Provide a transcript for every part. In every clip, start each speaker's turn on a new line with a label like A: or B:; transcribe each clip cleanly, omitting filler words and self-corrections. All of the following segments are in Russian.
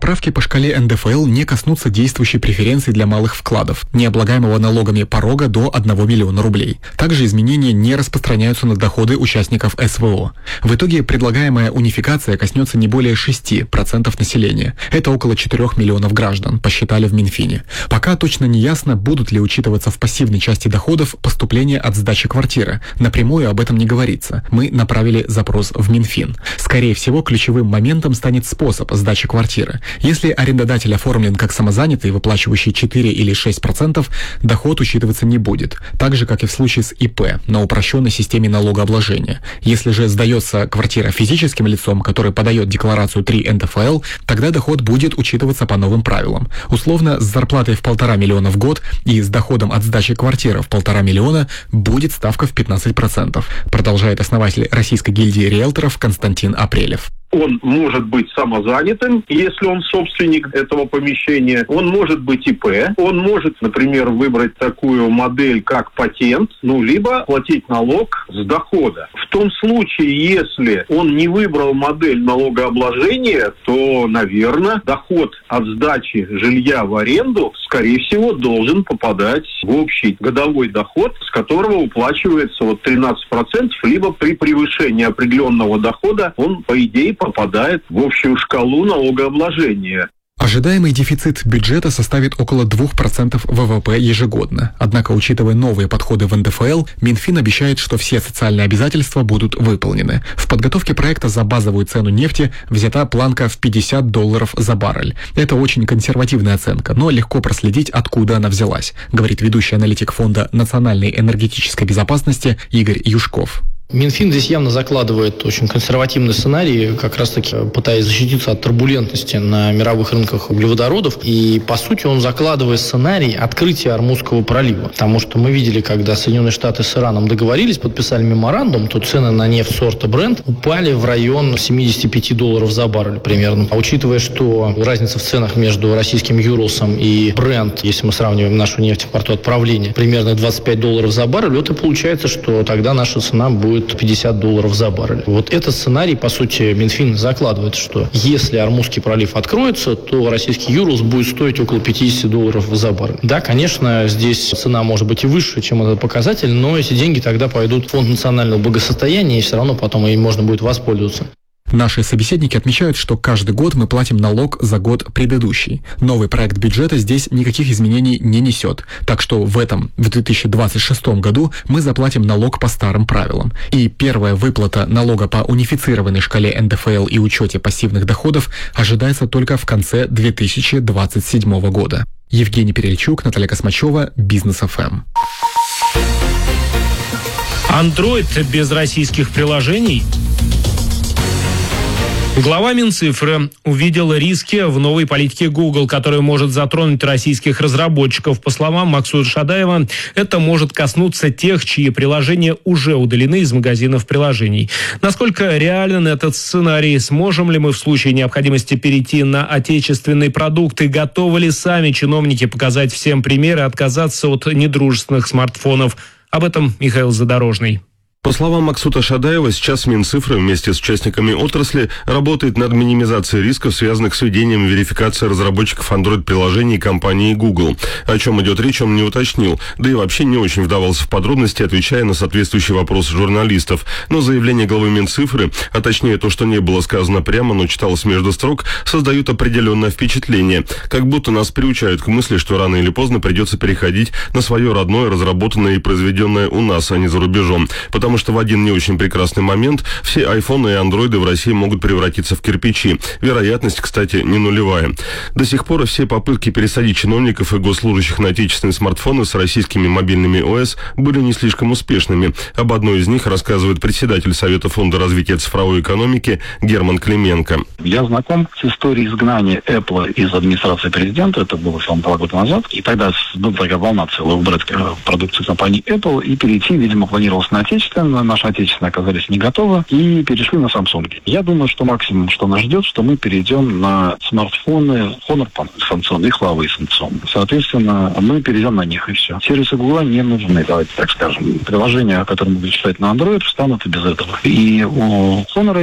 A: Поправки по шкале НДФЛ не коснутся действующей преференции для малых вкладов, не облагаемого налогами порога до 1 миллиона рублей. Также изменения не распространяются на доходы участников СВО. В итоге предлагаемая унификация коснется не более 6% населения. Это около 4 миллионов граждан, посчитали в Минфине. Пока точно не ясно, будут ли учитываться в пассивной части доходов поступления от сдачи квартиры. Напрямую об этом не говорится. Мы направили запрос в Минфин. Скорее всего, ключевым моментом станет способ сдачи квартиры. Если арендодатель оформлен как самозанятый, выплачивающий 4 или 6%, доход учитываться не будет, так же, как и в случае с ИП, на упрощенной системе налогообложения. Если же сдается квартира физическим лицом, который подает декларацию 3 НДФЛ, тогда доход будет учитываться по новым правилам. Условно, с зарплатой в 1,5 миллиона в год и с доходом от сдачи квартиры в 1,5 миллиона будет ставка в 15%, продолжает основатель Российской гильдии риэлторов Константин Апрелев.
B: Он может быть самозанятым, если он собственник этого помещения. Он может быть ИП. Он может, например, выбрать такую модель, как патент, либо платить налог с дохода. В том случае, если он не выбрал модель налогообложения, то, наверное, доход от сдачи жилья в аренду, скорее всего, должен попадать в общий годовой доход, с которого уплачивается 13%, либо при превышении определенного дохода он, по идее, попадает в общую шкалу налогообложения.
A: Ожидаемый дефицит бюджета составит около 2% ВВП ежегодно. Однако, учитывая новые подходы в НДФЛ, Минфин обещает, что все социальные обязательства будут выполнены. В подготовке проекта за базовую цену нефти взята планка в $50 за баррель. Это очень консервативная оценка, но легко проследить, откуда она взялась, говорит ведущий аналитик Фонда национальной энергетической безопасности Игорь Юшков.
C: Минфин здесь явно закладывает очень консервативный сценарий, как раз-таки пытаясь защититься от турбулентности на мировых рынках углеводородов. И, по сути, он закладывает сценарий открытия Ормузского пролива. Потому что мы видели, когда Соединенные Штаты с Ираном договорились, подписали меморандум, то цены на нефть сорта Brent упали в район $75 за баррель примерно. А учитывая, что разница в ценах между российским Юрлсом и Brent, если мы сравниваем нашу нефть в порту отправления, примерно $25 за баррель, это получается, что тогда наша цена будет $50 за баррель. Вот этот сценарий, по сути, Минфин закладывает, что если Ормузский пролив откроется, то российский Юрлс будет стоить около $50 за баррель. Да, конечно, здесь цена может быть и выше, чем этот показатель, но эти деньги тогда пойдут в Фонд национального благосостояния, и все равно потом им можно будет воспользоваться.
A: Наши собеседники отмечают, что каждый год мы платим налог за год предыдущий. Новый проект бюджета здесь никаких изменений не несет. Так что в 2026 году, мы заплатим налог по старым правилам. И первая выплата налога по унифицированной шкале НДФЛ и учете пассивных доходов ожидается только в конце 2027 года. Евгений Перельчук, Наталья Космачева, Бизнес ФМ.
D: Android без российских приложений? Глава Минцифры увидела риски в новой политике Google, которая может затронуть российских разработчиков. По словам Максута Шадаева, это может коснуться тех, чьи приложения уже удалены из магазинов приложений. Насколько реален этот сценарий? Сможем ли мы в случае необходимости перейти на отечественные продукты? Готовы ли сами чиновники показать всем примеры и отказаться от недружественных смартфонов? Об этом Михаил Задорожный.
E: По словам Максута Шадаева, сейчас Минцифры вместе с участниками отрасли работает над минимизацией рисков, связанных с введением верификации разработчиков Android-приложений компании Google. О чем идет речь, он не уточнил, да и вообще не очень вдавался в подробности, отвечая на соответствующие вопросы журналистов. Но заявление главы Минцифры, а точнее то, что не было сказано прямо, но читалось между строк, создают определенное впечатление, как будто нас приучают к мысли, что рано или поздно придется переходить на свое родное, разработанное и произведенное у нас, а не за рубежом. Потому что в один не очень прекрасный момент все айфоны и андроиды в России могут превратиться в кирпичи. Вероятность, кстати, не нулевая. До сих пор все попытки пересадить чиновников и госслужащих на отечественные смартфоны с российскими мобильными ОС были не слишком успешными. Об одной из них рассказывает председатель Совета фонда развития цифровой экономики Герман Клименко.
F: Я знаком с историей изгнания Apple из администрации президента. Это было 2 года назад. И тогда была такая волна целая убрать продукцию компании Apple и перейти, видимо, планировалось на отечественное. Наши отечественные оказались не готовы и перешли на Samsung. Я думаю, что максимум, что нас ждет, что мы перейдем на смартфоны Honor санкционные, и Huawei санкционные. Соответственно, мы перейдем на них, и все. Сервисы Google не нужны, давайте так скажем. Приложения, которые мы будем читать на Android, встанут и без этого. И у Honor есть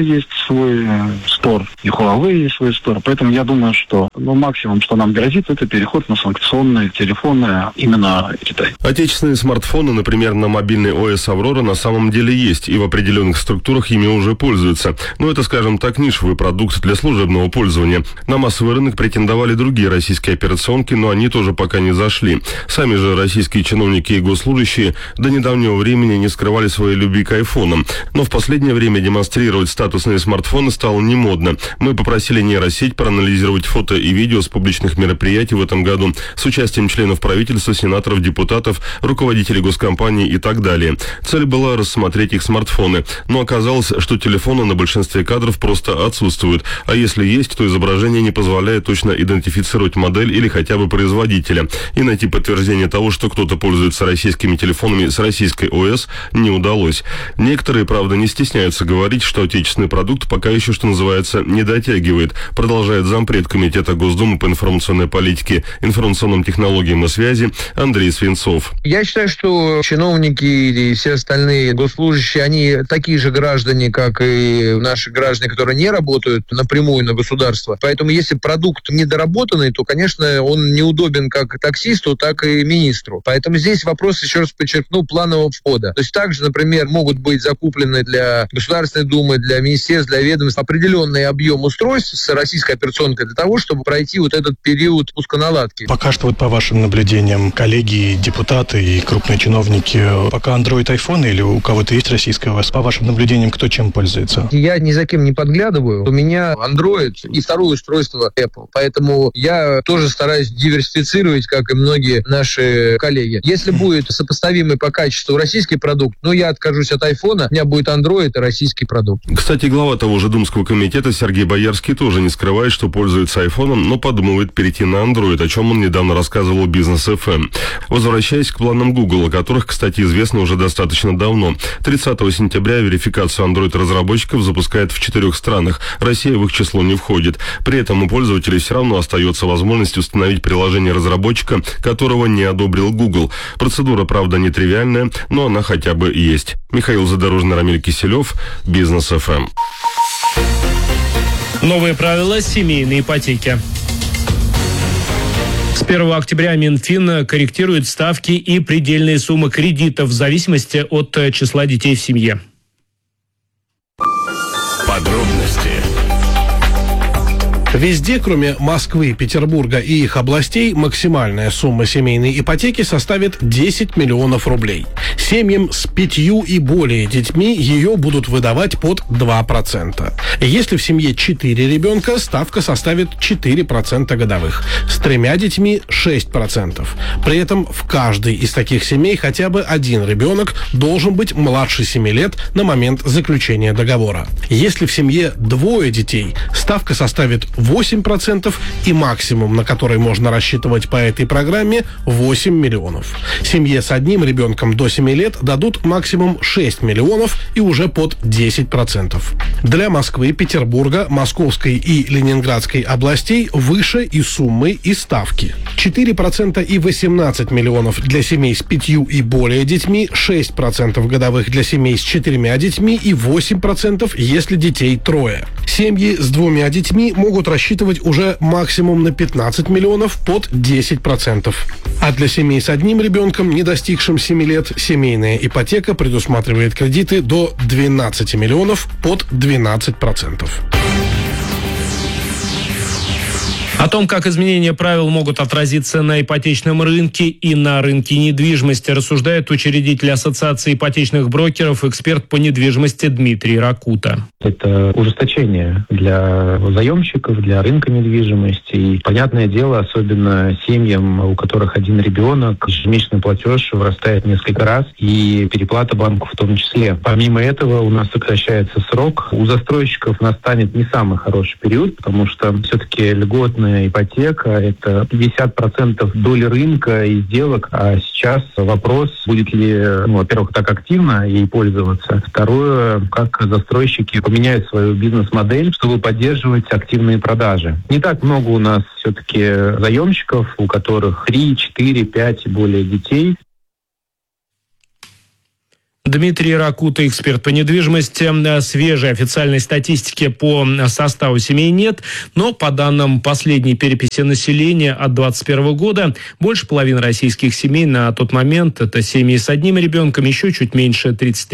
F: свой стор, и Huawei есть свой стор. Поэтому я думаю, что максимум, что нам грозит, это переход на санкционные телефоны именно Китай.
E: Отечественные смартфоны, например, на мобильный ОС «Аврора» на самом деле есть, и в определенных структурах ими уже пользуются. Но это, скажем так, нишевый продукт для служебного пользования. На массовый рынок претендовали другие российские операционки, но они тоже пока не зашли. Сами же российские чиновники и госслужащие до недавнего времени не скрывали своей любви к айфонам. Но в последнее время демонстрировать статусные смартфоны стало не модно. Мы попросили нейросеть проанализировать фото и видео с публичных мероприятий в этом году с участием членов правительства, сенаторов, депутатов, руководителей госкомпаний и так далее. Цель была рассмотреть их смартфоны. Но оказалось, что телефоны на большинстве кадров просто отсутствуют. А если есть, то изображение не позволяет точно идентифицировать модель или хотя бы производителя. И найти подтверждение того, что кто-то пользуется российскими телефонами с российской ОС, не удалось. Некоторые, правда, не стесняются говорить, что отечественный продукт пока еще, что называется, не дотягивает, продолжает зампред Комитета Госдумы по информационной политике, информационным технологиям и связи Андрей Свинцов.
G: Я считаю, что чиновники и все остальные госслужащие, они такие же граждане, как и наши граждане, которые не работают напрямую на государство. Поэтому если продукт недоработанный, то, конечно, он неудобен как таксисту, так и министру. Поэтому здесь вопрос, еще раз подчеркну, планового входа. То есть также, например, могут быть закуплены для Государственной Думы, для министерств, для ведомств определенный объем устройств с российской операционкой для того, чтобы пройти вот этот период пусконаладки.
H: Пока что, по вашим наблюдениям, коллеги, депутаты и крупные чиновники, пока Android, iPhone или у кого-то есть российская ОС, по вашим наблюдениям, кто чем пользуется?
G: Я ни за кем не подглядываю. У меня Android и второе устройство Apple. Поэтому я тоже стараюсь диверсифицировать, как и многие наши коллеги. Если будет сопоставимый по качеству российский продукт, я откажусь от iPhone, у меня будет Android и российский продукт.
E: Кстати, глава того же Думского комитета Сергей Боярский тоже не скрывает, что пользуется айфоном, но подумывает перейти на Android, о чем он недавно рассказывал Бизнес FM. Возвращаясь к планам Google, о которых, кстати, известно уже достаточно давно. 30 сентября верификацию Android-разработчиков запускает в 4 странах. Россия в их число не входит. При этом у пользователей все равно остается возможность установить приложение разработчика, которого не одобрил Google. Процедура, правда, нетривиальная, но она хотя бы есть. Михаил Задорожный, Рамиль Киселев, Бизнес FM.
D: Новые правила семейной ипотеки. С 1 октября Минфин корректирует ставки и предельные суммы кредитов в зависимости от числа детей в семье.
I: Подробности.
J: Везде, кроме Москвы, Петербурга и их областей, максимальная сумма семейной ипотеки составит 10 миллионов рублей. Семьям с 5 и более детьми ее будут выдавать под 2%. Если в семье 4 ребенка, ставка составит 4% годовых. С 3 детьми 6%. При этом в каждой из таких семей хотя бы один ребенок должен быть младше 7 лет на момент заключения договора. Если в семье 2 детей, ставка составит 8%, и максимум, на который можно рассчитывать по этой программе, 8 миллионов. Семье с одним ребенком до 7 лет дадут максимум 6 миллионов и уже под 10%. Для Москвы, Петербурга, Московской и Ленинградской областей выше и суммы, и ставки. 4% и 18 миллионов для семей с 5 и более детьми, 6% годовых для семей с 4 детьми и 8%, если детей 3. Семьи с 2 детьми могут рассчитывать уже максимум на 15 миллионов под 10%. А для семей с одним ребенком, не достигшим 7 лет, семейная ипотека предусматривает кредиты до 12 миллионов под 12%.
D: О том, как изменения правил могут отразиться на ипотечном рынке и на рынке недвижимости, рассуждает учредитель Ассоциации ипотечных брокеров, эксперт по недвижимости Дмитрий Ракута.
K: Это ужесточение для заемщиков, для рынка недвижимости. И, понятное дело, особенно семьям, у которых один ребенок, ежемесячный платеж вырастает несколько раз, и переплата банку в том числе. Помимо этого, у нас сокращается срок. У застройщиков настанет не самый хороший период, потому что все-таки льготная ипотека – это 50% доли рынка и сделок. А сейчас вопрос, будет ли, во-первых, так активно ей пользоваться. Второе, как застройщики поменяют свою бизнес-модель, чтобы поддерживать активные продажи. Не так много у нас все-таки заемщиков, у которых 3, 4, 5 и более детей.
D: Дмитрий Ракута, эксперт по недвижимости. Свежей официальной статистики по составу семей нет, но по данным последней переписи населения от 2021 года, больше половины российских семей на тот момент – это семьи с одним ребенком, еще чуть меньше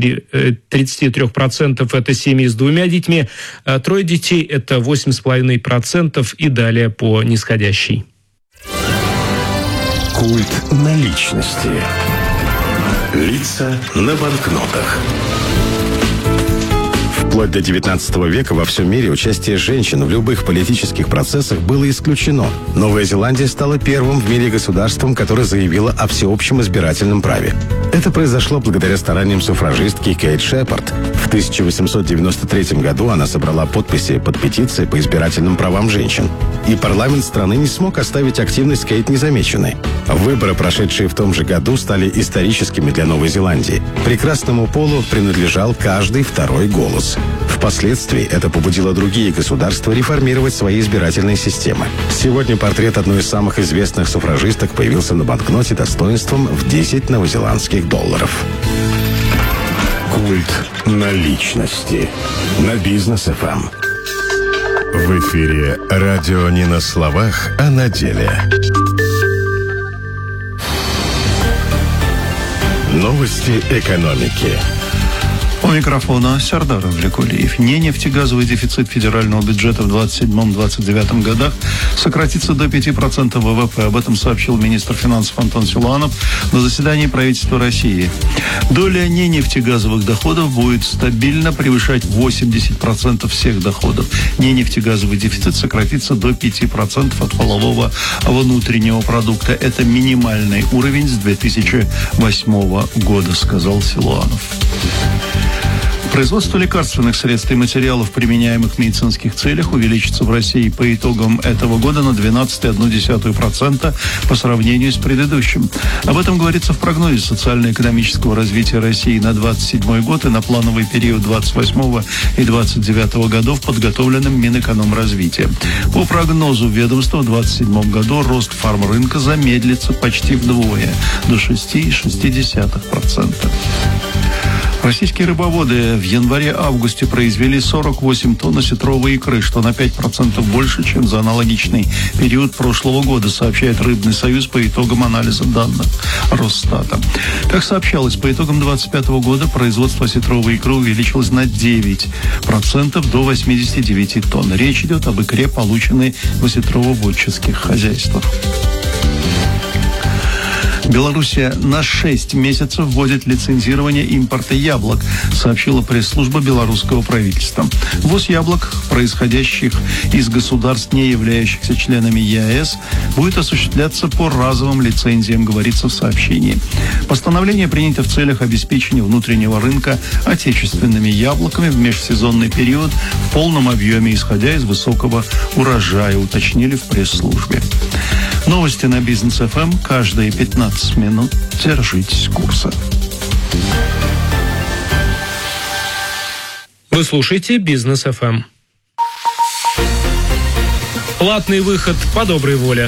D: 33% – это семьи с двумя детьми, трое детей – это 8,5% и далее по нисходящей.
I: Культ наличности. Лица на банкнотах. Вплоть до 19 века во всем мире участие женщин в любых политических процессах было исключено. Новая Зеландия стала первым в мире государством, которое заявило о всеобщем избирательном праве. Это произошло благодаря стараниям суфражистки Кейт Шепард. В 1893 году она собрала подписи под петицией по избирательным правам женщин. И парламент страны не смог оставить активность Кейт незамеченной. Выборы, прошедшие в том же году, стали историческими для Новой Зеландии. Прекрасному полу принадлежал каждый второй голос. Впоследствии это побудило другие государства реформировать свои избирательные системы. Сегодня портрет одной из самых известных суфражисток появился на банкноте достоинством в 10 новозеландских долларов. Культ наличности на Бизнес ФМ. В эфире радио не на словах, а на деле. Новости экономики.
L: У микрофона Сардар Авликулиев. Нефтегазовый дефицит федерального бюджета в 27-29 годах сократится до 5% ВВП. Об этом сообщил министр финансов Антон Силуанов на заседании правительства России. Доля ненефтегазовых доходов будет стабильно превышать 80% всех доходов. Ненефтегазовый дефицит сократится до 5% от валового внутреннего продукта. Это минимальный уровень с 2008 года, сказал Силуанов. Производство лекарственных средств и материалов, применяемых в медицинских целях, увеличится в России по итогам этого года на 12,1% по сравнению с предыдущим. Об этом говорится в прогнозе социально-экономического развития России на 2027 год и на плановый период 2028 и 2029 годов, подготовленным Минэкономразвития. По прогнозу ведомства в 2027 году рост фармрынка замедлится почти вдвое, до 6,6%. Российские рыбоводы в январе-августе произвели 48 тонн осетровой икры, что на 5% больше, чем за аналогичный период прошлого года, сообщает Рыбный союз по итогам анализа данных Росстата. Как сообщалось, по итогам 2025 года производство осетровой икры увеличилось на 9% до 89 тонн. Речь идет об икре, полученной в осетрово-водческих хозяйствах. Белоруссия на 6 месяцев вводит лицензирование импорта яблок, сообщила пресс-служба белорусского правительства. Ввоз яблок, происходящих из государств, не являющихся членами ЕАЭС, будет осуществляться по разовым лицензиям, говорится в сообщении. Постановление принято в целях обеспечения внутреннего рынка отечественными яблоками в межсезонный период в полном объеме, исходя из высокого урожая, уточнили в пресс-службе. Новости на Бизнес ФМ каждые 15 минут. Держитесь курса.
D: Вы слушаете Бизнес ФМ. Платный выход по доброй воле.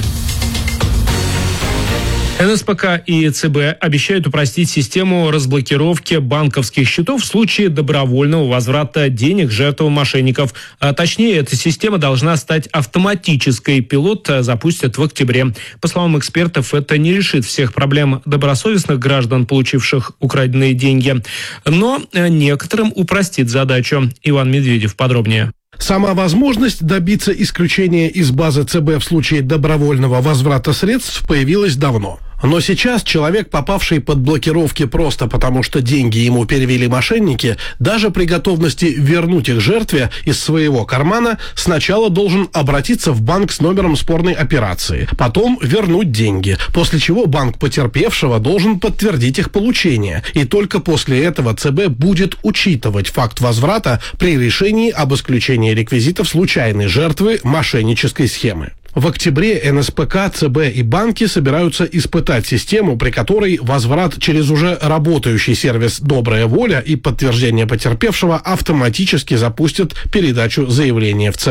D: НСПК и ЦБ обещают упростить систему разблокировки банковских счетов в случае добровольного возврата денег жертвам мошенников. А точнее, эта система должна стать автоматической. Пилот запустят в октябре. По словам экспертов, это не решит всех проблем добросовестных граждан, получивших украденные деньги, но некоторым упростит задачу. Иван Медведев подробнее.
J: Сама возможность добиться исключения из базы ЦБ в случае добровольного возврата средств появилась давно. Но сейчас человек, попавший под блокировки просто потому, что деньги ему перевели мошенники, даже при готовности вернуть их жертве из своего кармана, сначала должен обратиться в банк с номером спорной операции, потом вернуть деньги, после чего банк потерпевшего должен подтвердить их получение. И только после этого ЦБ будет учитывать факт возврата при решении об исключении реквизитов случайной жертвы мошеннической схемы. В октябре НСПК, ЦБ и банки собираются испытать систему, при которой возврат через уже работающий сервис «Добрая воля» и подтверждение потерпевшего автоматически запустят передачу заявления в ЦБ.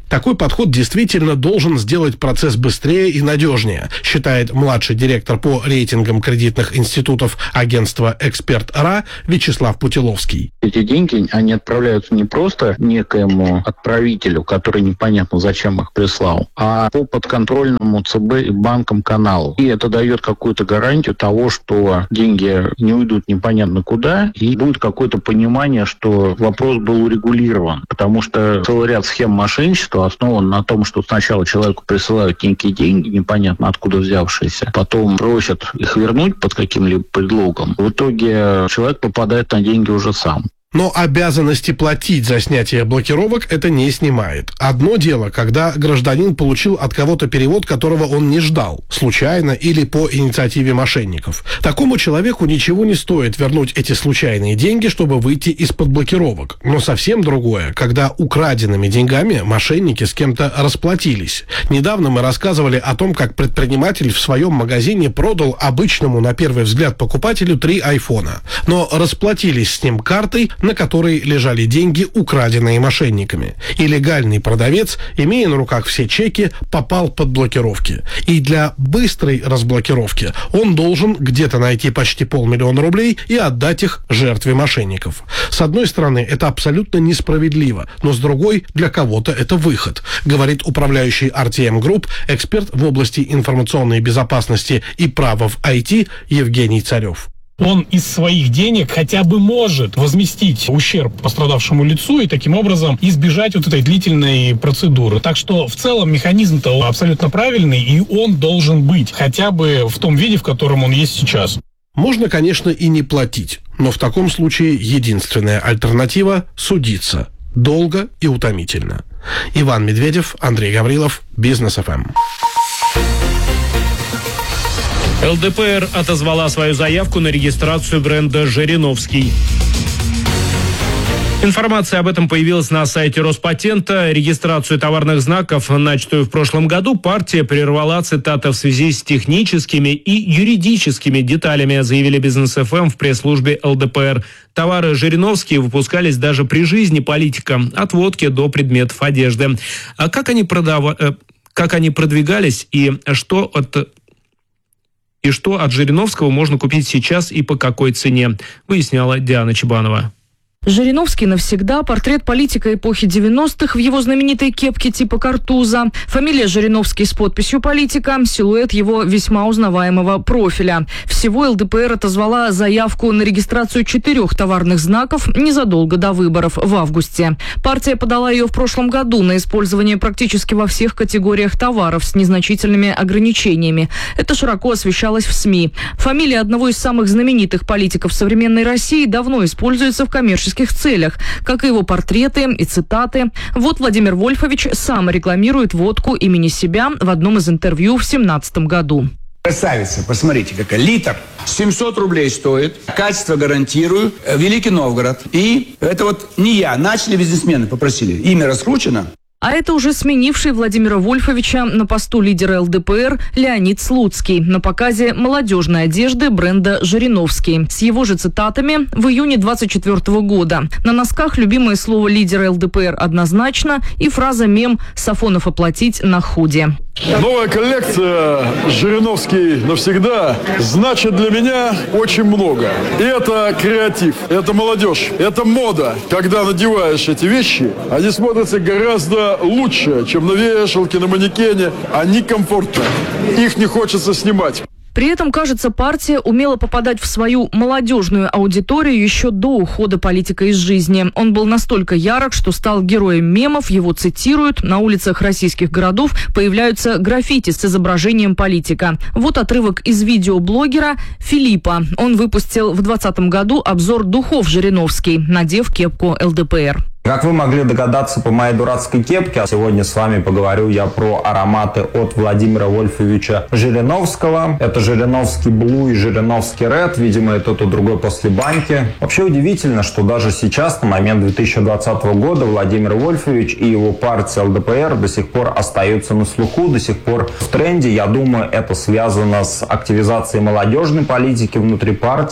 J: Такой подход действительно должен сделать процесс быстрее и надежнее, считает младший директор по рейтингам кредитных институтов агентства «Эксперт.РА» Вячеслав Путиловский.
F: Эти деньги, они отправляются не просто некоему отправителю, который непонятно зачем их прислал, а по подконтрольному ЦБ и банкам каналу. И это дает какую-то гарантию того, что деньги не уйдут непонятно куда, и будет какое-то понимание, что вопрос был урегулирован. Потому что целый ряд схем мошенничества основан на том, что сначала человеку присылают некие деньги, непонятно откуда взявшиеся, потом просят их вернуть под каким-либо предлогом. В итоге человек попадает на деньги уже сам.
J: Но обязанности платить за снятие блокировок это не снимает. Одно дело, когда гражданин получил от кого-то перевод, которого он не ждал, случайно или по инициативе мошенников. Такому человеку ничего не стоит вернуть эти случайные деньги, чтобы выйти из-под блокировок. Но совсем другое, когда украденными деньгами мошенники с кем-то расплатились. Недавно мы рассказывали о том, как предприниматель в своем магазине продал обычному, на первый взгляд, покупателю 3 айфона. Но расплатились с ним картой, на которой лежали деньги, украденные мошенниками. И легальный продавец, имея на руках все чеки, попал под блокировки. И для быстрой разблокировки он должен где-то найти почти 500 000 рублей и отдать их жертве мошенников. С одной стороны, это абсолютно несправедливо, но с другой, для кого-то это выход, говорит управляющий RTM Group, эксперт в области информационной безопасности и права в IT Евгений Царев.
M: Он из своих денег хотя бы может возместить ущерб пострадавшему лицу и таким образом избежать вот этой длительной процедуры. Так что в целом механизм-то абсолютно правильный, и он должен быть хотя бы в том виде, в котором он есть сейчас.
J: Можно, конечно, и не платить, но в таком случае единственная альтернатива – судиться. Долго и утомительно. Иван Медведев, Андрей Гаврилов, Бизнес ФМ.
D: ЛДПР отозвала свою заявку на регистрацию бренда «Жириновский». Информация об этом появилась на сайте Роспатента. Регистрацию товарных знаков, начатую в прошлом году, партия прервала, цитата, «в связи с техническими и юридическими деталями», заявили Бизнес ФМ в пресс-службе ЛДПР. Товары «Жириновские» выпускались даже при жизни политика, от водки до предметов одежды. А как они продвигались и что от Жириновского можно купить сейчас и по какой цене, выясняла Диана Чебанова.
N: Жириновский навсегда, портрет политика эпохи 90-х в его знаменитой кепке типа картуза, фамилия Жириновский с подписью политика, силуэт его весьма узнаваемого профиля. Всего ЛДПР отозвала заявку на регистрацию 4 товарных знаков незадолго до выборов в августе. Партия подала ее в прошлом году на использование практически во всех категориях товаров с незначительными ограничениями. Это широко освещалось в СМИ. Фамилия одного из самых знаменитых политиков современной России давно используется в коммерческих целях, как и его портреты и цитаты. Вот Владимир Вольфович сам рекламирует водку имени себя в одном из интервью в 2017 году.
O: Красавица, посмотрите, какая. Литр 700 рублей стоит. Качество гарантирую. Великий Новгород. И это вот не я. Начали бизнесмены, попросили. Имя раскручено.
N: А это уже сменивший Владимира Вольфовича на посту лидера ЛДПР Леонид Слуцкий на показе молодежной одежды бренда «Жириновский». С его же цитатами в июне 2024 года. На носках любимое слово лидера ЛДПР «однозначно» и фраза-мем «Сафонов оплатить на худе».
P: Новая коллекция «Жириновский навсегда» значит для меня очень много. И это креатив, это молодежь, это мода. Когда надеваешь эти вещи, они смотрятся гораздо лучше, чем на вешалке, на манекене. Они комфортны. Их не хочется снимать.
N: При этом, кажется, партия умела попадать в свою молодежную аудиторию еще до ухода политика из жизни. Он был настолько ярок, что стал героем мемов, его цитируют, на улицах российских городов появляются граффити с изображением политика. Вот отрывок из видео блогера Филиппа. Он выпустил в 2020 году обзор духов «Жириновский», надев кепку ЛДПР.
Q: Как вы могли догадаться по моей дурацкой кепке, сегодня с вами поговорю я про ароматы от Владимира Вольфовича Жириновского. Это Жириновский Блу и Жириновский Ред. Видимо, и тот, и другой после баньки. Вообще удивительно, что даже сейчас, на момент 2020 года, Владимир Вольфович и его партия ЛДПР до сих пор остаются на слуху, до сих пор в тренде. Я думаю, это связано с активизацией молодежной политики внутри партии.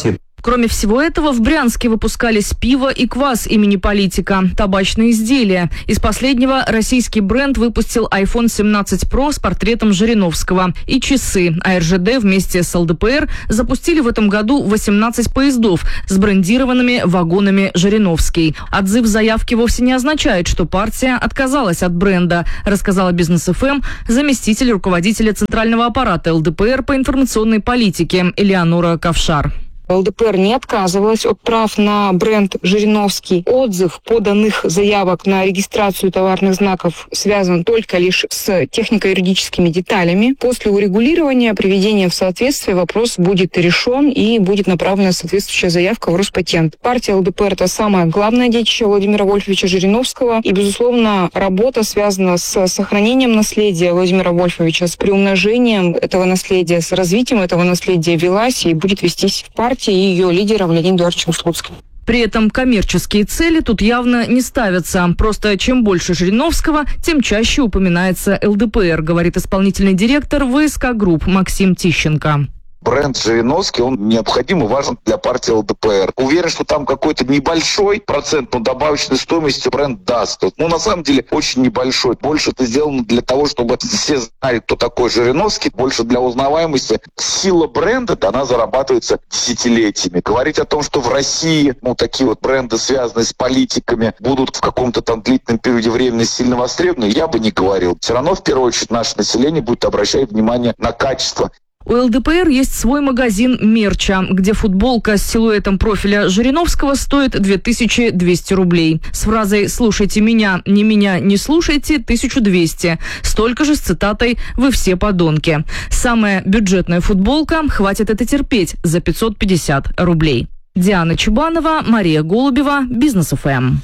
N: Кроме всего этого, в Брянске выпускались пиво и квас имени политика, табачные изделия. Из последнего российский бренд выпустил iPhone 17 Pro с портретом Жириновского и часы. А РЖД вместе с ЛДПР запустили в этом году 18 поездов с брендированными вагонами Жириновский. Отзыв заявки вовсе не означает, что партия отказалась от бренда, рассказала Бизнес ФМ заместитель руководителя центрального аппарата ЛДПР по информационной политике Элеонора Ковшар.
R: ЛДПР не отказывалась от прав на бренд Жириновский. Отзыв поданных заявок на регистрацию товарных знаков связан только лишь с технико-юридическими деталями. После урегулирования, приведения в соответствие, вопрос будет решен и будет направлена соответствующая заявка в Роспатент. Партия ЛДПР – это самое главное детище Владимира Вольфовича Жириновского. И, безусловно, работа связана с сохранением наследия Владимира Вольфовича, с приумножением этого наследия, с развитием этого наследия велась и будет вестись в партии и ее лидером Леонидом Эдуардовичем Слуцким.
N: При этом коммерческие цели тут явно не ставятся. Просто чем больше Жириновского, тем чаще упоминается ЛДПР, говорит исполнительный директор ВСК Групп Максим Тищенко.
S: Бренд Жириновский, он необходим и важен для партии ЛДПР. Уверен, что там какой-то небольшой процент, но добавочной стоимости бренд даст. Ну, на самом деле, очень небольшой. Больше это сделано для того, чтобы все знали, кто такой Жириновский. Больше для узнаваемости. Сила бренда, она зарабатывается десятилетиями. Говорить о том, что в России, такие вот бренды, связанные с политиками, будут в каком-то там длительном периоде времени сильно востребованы, я бы не говорил. Все равно, в первую очередь, наше население будет обращать внимание на качество.
N: У ЛДПР есть свой магазин мерча, где футболка с силуэтом профиля Жириновского стоит 2200 рублей. С фразой «слушайте меня, не слушайте» 1200. Столько же с цитатой «вы все подонки». Самая бюджетная футболка «хватит это терпеть» за 550 рублей. Диана Чубанова, Мария Голубева, Бизнес ФМ.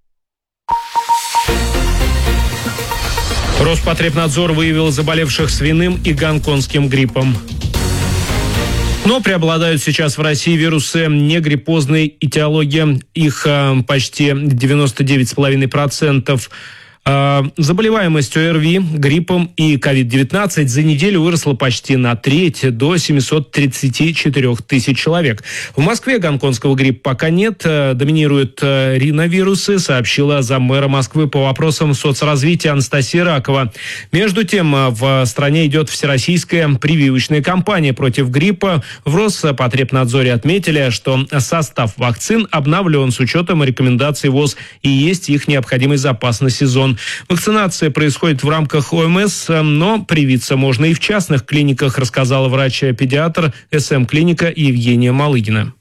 D: Роспотребнадзор выявил заболевших свиным и гонконгским гриппом. Но преобладают сейчас в России вирусы негриппозной этиологии. Их почти 99,5%. Заболеваемость ОРВИ, гриппом и COVID-19 за неделю выросла почти на треть, до 734 тысяч человек. В Москве гонконгского гриппа пока нет, доминируют риновирусы, сообщила заммэра Москвы по вопросам соцразвития Анастасия Ракова. Между тем, в стране идет всероссийская прививочная кампания против гриппа. В Роспотребнадзоре отметили, что состав вакцин обновлен с учетом рекомендаций ВОЗ и есть их необходимый запас на сезон. Вакцинация происходит в рамках ОМС, но привиться можно и в частных клиниках, рассказала врач-педиатр СМ-клиника Евгения Малыгина.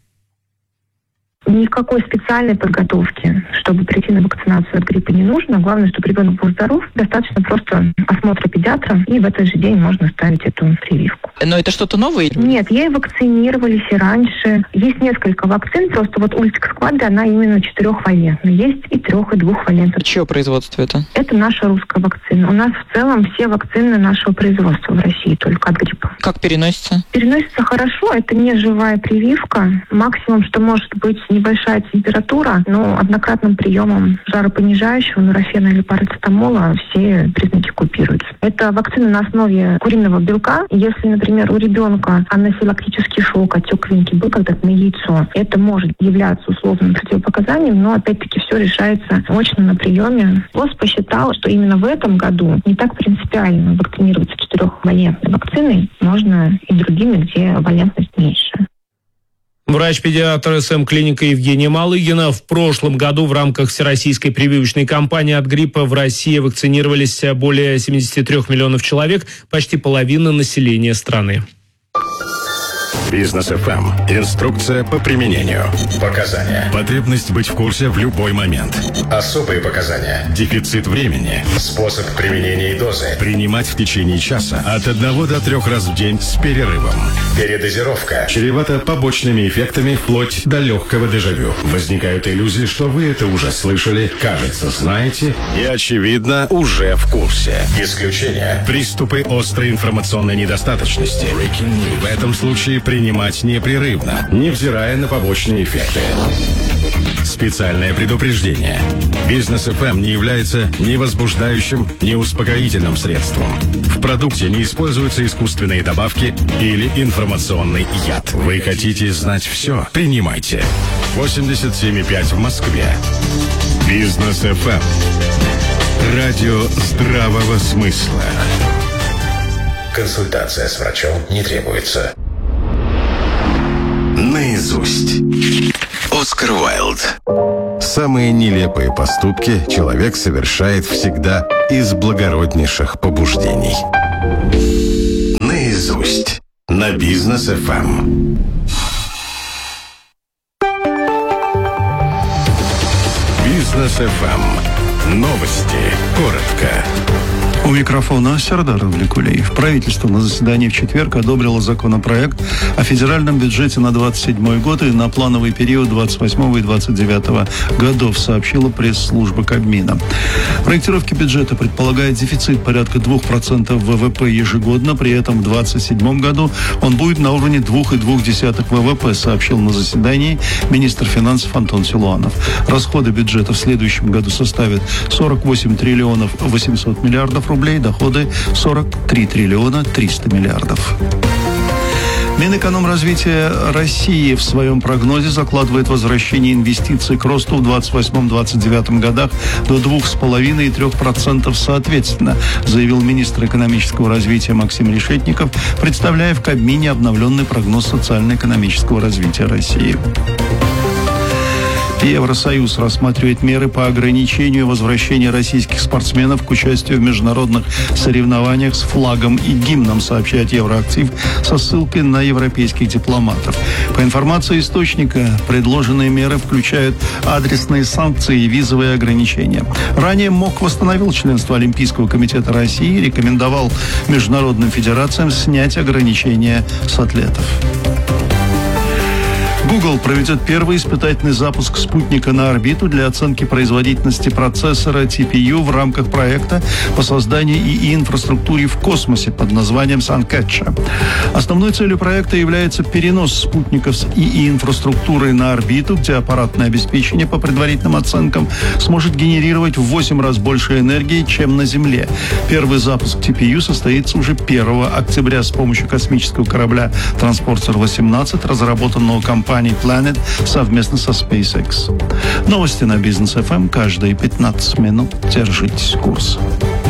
T: Никакой специальной подготовки, чтобы прийти на вакцинацию от гриппа, не нужно. Главное, чтобы ребенок был здоров. Достаточно просто осмотра педиатра, и в этот же день можно ставить эту прививку.
U: Но это что-то новое?
T: Нет, ей вакцинировались и раньше. Есть несколько вакцин, просто вот Ультикс-Квадри, она именно 4-валентная. Есть и 3- и 2-валентная.
U: Чье производство это?
T: Это наша русская вакцина. У нас в целом все вакцины нашего производства в России, только от гриппа.
U: Как переносится?
T: Переносится хорошо. Это не живая прививка. Максимум, что может быть небольшая температура, но однократным приемом жаропонижающего, нурофена или парацетамола все признаки купируются. Это вакцина на основе куриного белка. Если, например, у ребенка анафилактический шок, отек венки был когда-то на яйцо, это может являться условным противопоказанием, но опять-таки все решается очно на приеме. ВОЗ посчитал, что именно в этом году не так принципиально вакцинироваться 4-валентной вакциной, можно и другими, где валентность меньше.
D: Врач-педиатр СМ-клиника Евгения Малыгина. В прошлом году в рамках всероссийской прививочной кампании от гриппа в России вакцинировались более 73 миллионов человек, почти половина населения страны.
V: Бизнес ФМ. Инструкция по применению. Показания. Потребность быть в курсе в любой момент. Особые показания. Дефицит времени. Способ применения и дозы. Принимать в течение часа от 1 до 3 раз в день с перерывом. Передозировка. Чревата побочными эффектами вплоть до легкого дежавю. Возникают иллюзии, что вы это уже слышали, кажется, знаете и, очевидно, уже в курсе. Исключение. Приступы острой информационной недостаточности. В этом случае принимать непрерывно, невзирая на побочные эффекты. Специальное предупреждение. Бизнес FM не является ни возбуждающим, ни успокоительным средством. В продукте не используются искусственные добавки или информационный яд. Вы хотите знать все? Принимайте. 87,5 в Москве. Бизнес FM. Радио здравого смысла. Консультация с врачом не требуется. Наизусть. Оскар Уайлд.
I: Самые нелепые поступки человек совершает всегда из благороднейших побуждений.
V: Наизусть. На Бизнес FM. Бизнес FM. Новости. Коротко.
L: У микрофона Сердар Влекулеев. Правительство на заседании в четверг одобрило законопроект о федеральном бюджете на 27 год и на плановый период 28 и 29 годов, сообщила пресс-служба Кабмина. Проектировка бюджета предполагает дефицит порядка 2% ВВП ежегодно, при этом в 2027 году он будет на уровне 2,2% ВВП, сообщил на заседании министр финансов Антон Силуанов. Расходы бюджета в следующем году составят 48 триллионов 800 миллиардов рублей, доходы 43 триллиона 300 миллиардов. Минэкономразвития России в своем прогнозе закладывает возвращение инвестиций к росту в 28-29 годах до 2,5% и 3% соответственно, заявил министр экономического развития Максим Решетников, представляя в Кабмине обновленный прогноз социально-экономического развития России. Евросоюз рассматривает меры по ограничению возвращения российских спортсменов к участию в международных соревнованиях с флагом и гимном, сообщает Евроактив со ссылкой на европейских дипломатов. По информации источника, предложенные меры включают адресные санкции и визовые ограничения. Ранее МОК восстановил членство Олимпийского комитета России и рекомендовал международным федерациям снять ограничения с атлетов. Google проведет первый испытательный запуск спутника на орбиту для оценки производительности процессора TPU в рамках проекта по созданию ИИ-инфраструктуры в космосе под названием SunCatcher. Основной целью проекта является перенос спутников с ИИ-инфраструктурой на орбиту, где аппаратное обеспечение, по предварительным оценкам, сможет генерировать в 8 раз больше энергии, чем на Земле. Первый запуск TPU состоится уже 1 октября с помощью космического корабля «Транспортер-18», разработанного компанией Planet совместно со SpaceX. Новости на Бизнес FM каждые 15 минут. Держитесь курса.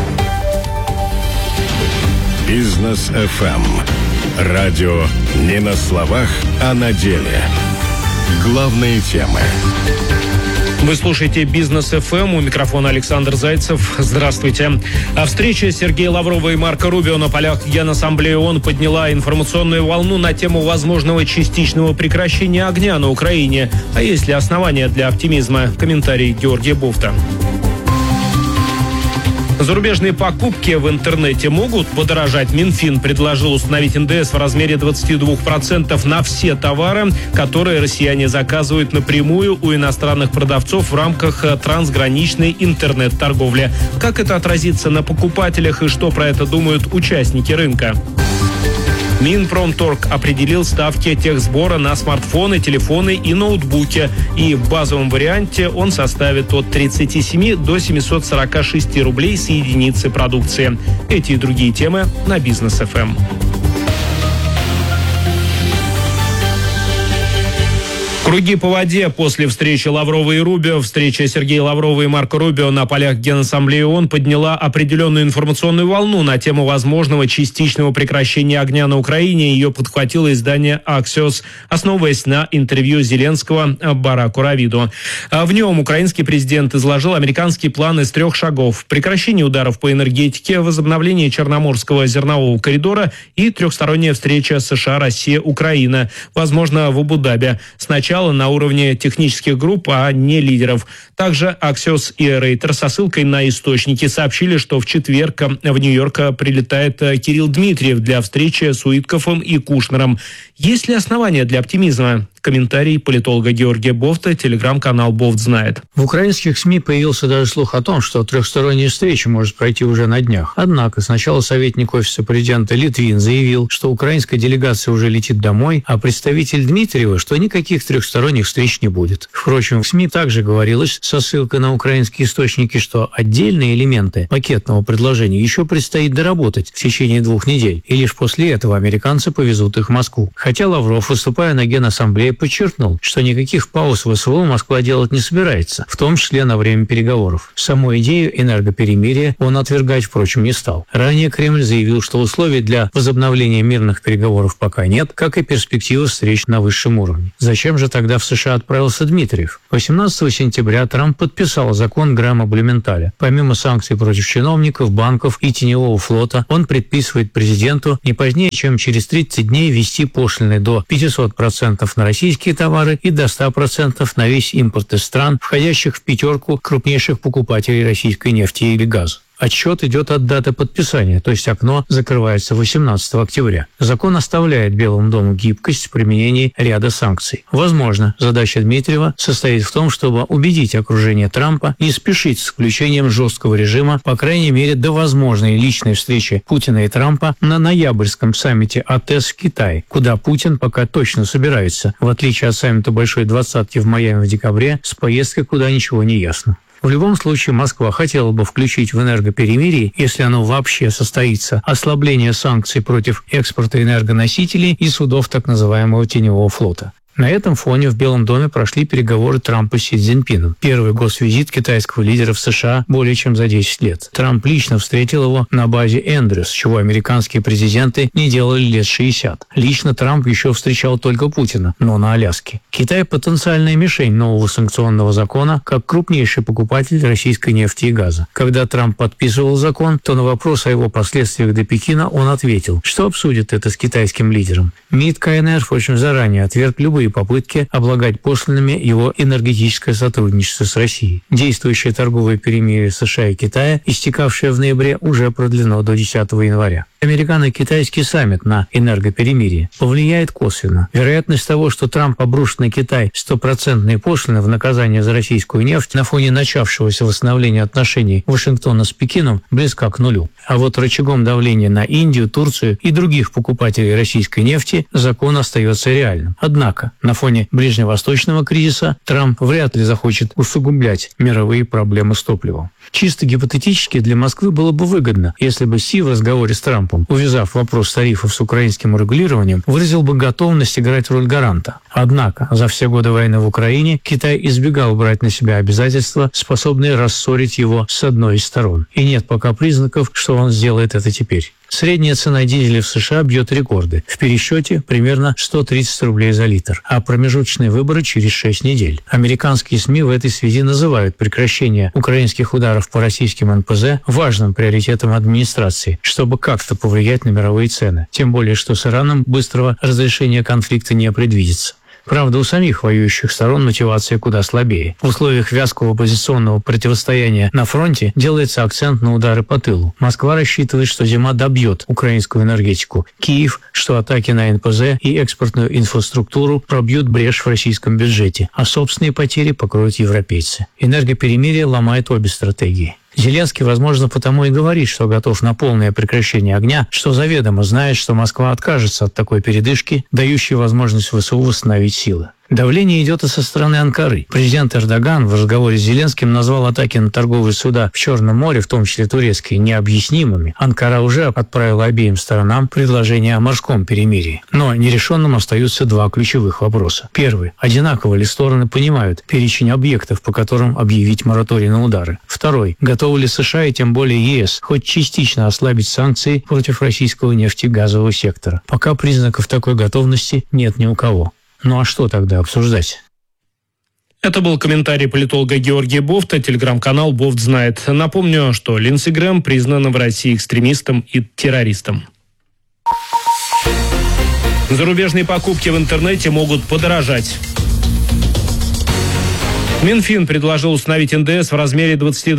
V: Бизнес FM. Радио не на словах, а на деле. Главные темы.
D: Вы слушаете Бизнес ФМ, у микрофона Александр Зайцев. Здравствуйте. А встреча Сергея Лаврова и Марко Рубио на полях Генассамблеи ООН подняла информационную волну на тему возможного частичного прекращения огня на Украине. А есть ли основания для оптимизма? Комментарий Георгия Буфта. Зарубежные покупки в интернете могут подорожать. Минфин предложил установить НДС в размере 22% на все товары, которые россияне заказывают напрямую у иностранных продавцов в рамках трансграничной интернет-торговли. Как это отразится на покупателях и что про это думают участники рынка? Минпромторг определил ставки техсбора на смартфоны, телефоны и ноутбуки. И в базовом варианте он составит от 37 до 746 рублей с единицы продукции. Эти и другие темы на Бизнес ФМ. Круги по воде после встречи Лаврова и Рубио. Встреча Сергея Лаврова и Марко Рубио на полях Генассамблеи ООН подняла определенную информационную волну на тему возможного частичного прекращения огня на Украине. Ее подхватило издание Axios, основываясь на интервью Зеленского Бараку Равиду. В нем украинский президент изложил американский план из 3 шагов: прекращение ударов по энергетике, возобновление Черноморского зернового коридора и трехсторонняя встреча США, Россия, Украина, возможно, в Абу-Даби. Сначала на уровне технических групп, а не лидеров. Также Axios и Рейтер со ссылкой на источники сообщили, что в четверг в Нью-Йорк прилетает Кирилл Дмитриев для встречи с Уиткофом и Кушнером. Есть ли основания для оптимизма? Комментарий политолога Георгия Бофта, телеграм-канал «Бофт знает».
B: В украинских СМИ появился даже слух о том, что трехсторонняя встреча может пройти уже на днях. Однако сначала советник офиса президента Литвин заявил, что украинская делегация уже летит домой, а представитель Дмитриева, что никаких трехсторонних встреч не будет. Впрочем, в СМИ также говорилось, со ссылкой на украинские источники, что отдельные элементы пакетного предложения еще предстоит доработать в течение 2 недель, и лишь после этого американцы повезут их в Москву. Хотя Лавров, выступая на Генассамблее, подчеркнул, что никаких пауз в СВО Москва делать не собирается, в том числе на время переговоров. Саму идею энергоперемирия он отвергать, впрочем, не стал. Ранее Кремль заявил, что условий для возобновления мирных переговоров пока нет, как и перспективы встреч на высшем уровне. Зачем же тогда в США отправился Дмитриев? 18 сентября Трамп подписал закон Грэма-Блюменталя. Помимо санкций против чиновников, банков и теневого флота, он предписывает президенту не позднее, чем через 30 дней ввести пошлины до 500% на российские товары и до 100% на весь импорт из стран, входящих в 5 крупнейших покупателей российской нефти или газа. Отсчет идет от даты подписания, то есть окно закрывается 18 октября. Закон оставляет Белому дому гибкость в применении ряда санкций. Возможно, задача Дмитриева состоит в том, чтобы убедить окружение Трампа не спешить с включением жесткого режима, по крайней мере, до возможной личной встречи Путина и Трампа на ноябрьском саммите АТЭС в Китае, куда Путин пока точно собирается, в отличие от саммита Большой Двадцатки в Майами в декабре, с поездкой куда ничего не ясно. В любом случае, Москва хотела бы включить в энергоперемирие, если оно вообще состоится, ослабление санкций против экспорта энергоносителей и судов так называемого теневого флота. На этом фоне в Белом доме прошли переговоры Трампа с Си Цзиньпином. Первый госвизит китайского лидера в США более чем за 10 лет. Трамп лично встретил его на базе Эндрюс, чего американские президенты не делали лет 60. Лично Трамп еще встречал только Путина, но на Аляске. Китай – потенциальная мишень нового санкционного закона, как крупнейший покупатель российской нефти и газа. Когда Трамп подписывал закон, то на вопрос о его последствиях для Пекина он ответил, что обсудит это с китайским лидером. МИД КНР, впрочем, заранее отверг любые попытки облагать пошлинами его энергетическое сотрудничество с Россией. Действующее торговое перемирие США и Китая, истекавшее в ноябре, уже продлено до 10 января. Американо-китайский саммит на энергоперемирие повлияет косвенно. Вероятность того, что Трамп обрушит на Китай 100% пошлины в наказание за российскую нефть на фоне начавшегося восстановления отношений Вашингтона с Пекином, близка к нулю. А вот рычагом давления на Индию, Турцию и других покупателей российской нефти закон остается реальным. Однако, на фоне ближневосточного кризиса Трамп вряд ли захочет усугублять мировые проблемы с топливом. Чисто гипотетически для Москвы было бы выгодно, если бы Си в разговоре с Трампом, увязав вопрос тарифов с украинским урегулированием, выразил бы готовность играть роль гаранта. Однако за все годы войны в Украине Китай избегал брать на себя обязательства, способные рассорить его с одной из сторон. И нет пока признаков, что он сделает это теперь. Средняя цена дизеля в США бьет рекорды. В пересчете примерно 130 рублей за литр, а промежуточные выборы через 6 недель. Американские СМИ в этой связи называют прекращение украинских ударов по российским НПЗ важным приоритетом администрации, чтобы как-то повлиять на мировые цены. Тем более, что с Ираном быстрого разрешения конфликта не предвидится. Правда, у самих воюющих сторон мотивация куда слабее. В условиях вязкого оппозиционного противостояния на фронте делается акцент на удары по тылу. Москва рассчитывает, что зима добьет украинскую энергетику. Киев, что атаки на НПЗ и экспортную инфраструктуру пробьют брешь в российском бюджете, а собственные потери покроют европейцы. Энергоперемирие ломает обе стратегии. Зеленский, возможно, потому и говорит, что готов на полное прекращение огня, что заведомо знает, что Москва откажется от такой передышки, дающей возможность ВСУ восстановить силы. Давление идет и со стороны Анкары. Президент Эрдоган в разговоре с Зеленским назвал атаки на торговые суда в Черном море, в том числе турецкие, необъяснимыми. Анкара уже отправила обеим сторонам предложение о морском перемирии. Но нерешенным остаются два ключевых вопроса. Первый. Одинаково ли стороны понимают перечень объектов, по которым объявить мораторий на удары? Второй. Готовы ли США и тем более ЕС хоть частично ослабить санкции против российского нефтегазового сектора? Пока признаков такой готовности нет ни у кого. Ну а что тогда обсуждать?
D: Это был комментарий политолога Георгия Бофта, телеграм-канал «Бофт знает». Напомню, что Линдси Грэм признан в России экстремистом и террористом. Зарубежные покупки в интернете могут подорожать. Минфин предложил установить НДС в размере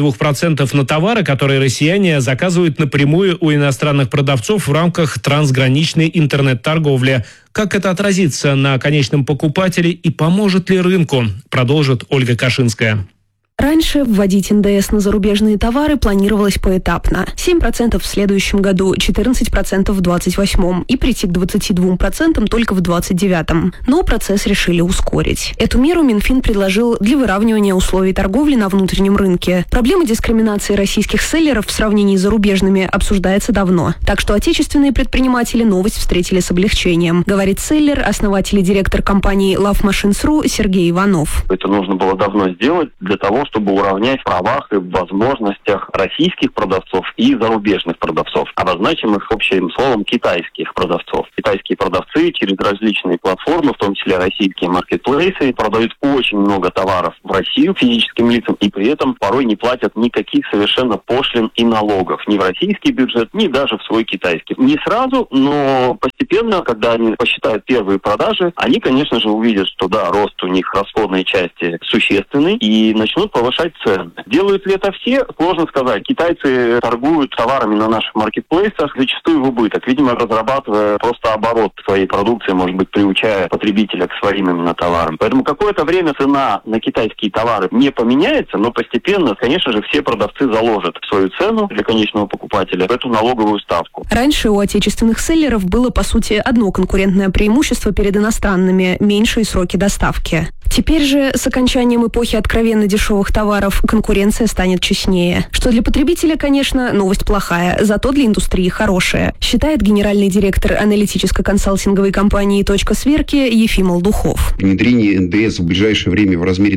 D: 22% на товары, которые россияне заказывают напрямую у иностранных продавцов в рамках трансграничной интернет-торговли. Как это отразится на конечном покупателе и поможет ли рынку, продолжит Ольга Кашинская.
A: Раньше вводить НДС на зарубежные товары планировалось поэтапно. 7% в следующем году, 14% в 28-м и прийти к 22% только в 29-м. Но процесс решили ускорить. Эту меру Минфин предложил для выравнивания условий торговли на внутреннем рынке. Проблема дискриминации российских селлеров в сравнении с зарубежными обсуждается давно. Так что отечественные предприниматели новость встретили с облегчением, говорит селлер, основатель и директор компании Love Machines.ru Сергей Иванов.
C: Это нужно было давно сделать для того, чтобы уравнять в правах и в возможностях российских продавцов и зарубежных продавцов. Обозначим их общим словом китайских продавцов. Китайские продавцы через различные платформы, в том числе российские маркетплейсы, продают очень много товаров в Россию физическим лицам и при этом порой не платят никаких совершенно пошлин и налогов ни в российский бюджет, ни даже в свой китайский. Не сразу, но постепенно, когда они посчитают первые продажи, они, конечно же, увидят, что да, рост у них расходной части существенный и начнут повышать цены. Делают ли это все? Сложно сказать. Китайцы торгуют товарами на наших маркетплейсах зачастую в убыток, видимо, разрабатывая просто оборот своей продукции, может быть, приучая потребителя к своим именно товарам. Поэтому какое-то время цена на китайские товары не поменяется, но постепенно, конечно же, все продавцы заложат свою цену для конечного покупателя в эту налоговую ставку.
A: Раньше у отечественных селлеров было, по сути, одно конкурентное преимущество перед иностранными – меньшие сроки доставки. Теперь же, с окончанием эпохи откровенно дешевых товаров, конкуренция станет честнее. Что для потребителя, конечно, новость плохая, зато для индустрии хорошая, считает генеральный директор аналитическо-консалтинговой компании «Точка сверки» Ефим Алдухов.
W: Внедрение НДС в ближайшее время в размере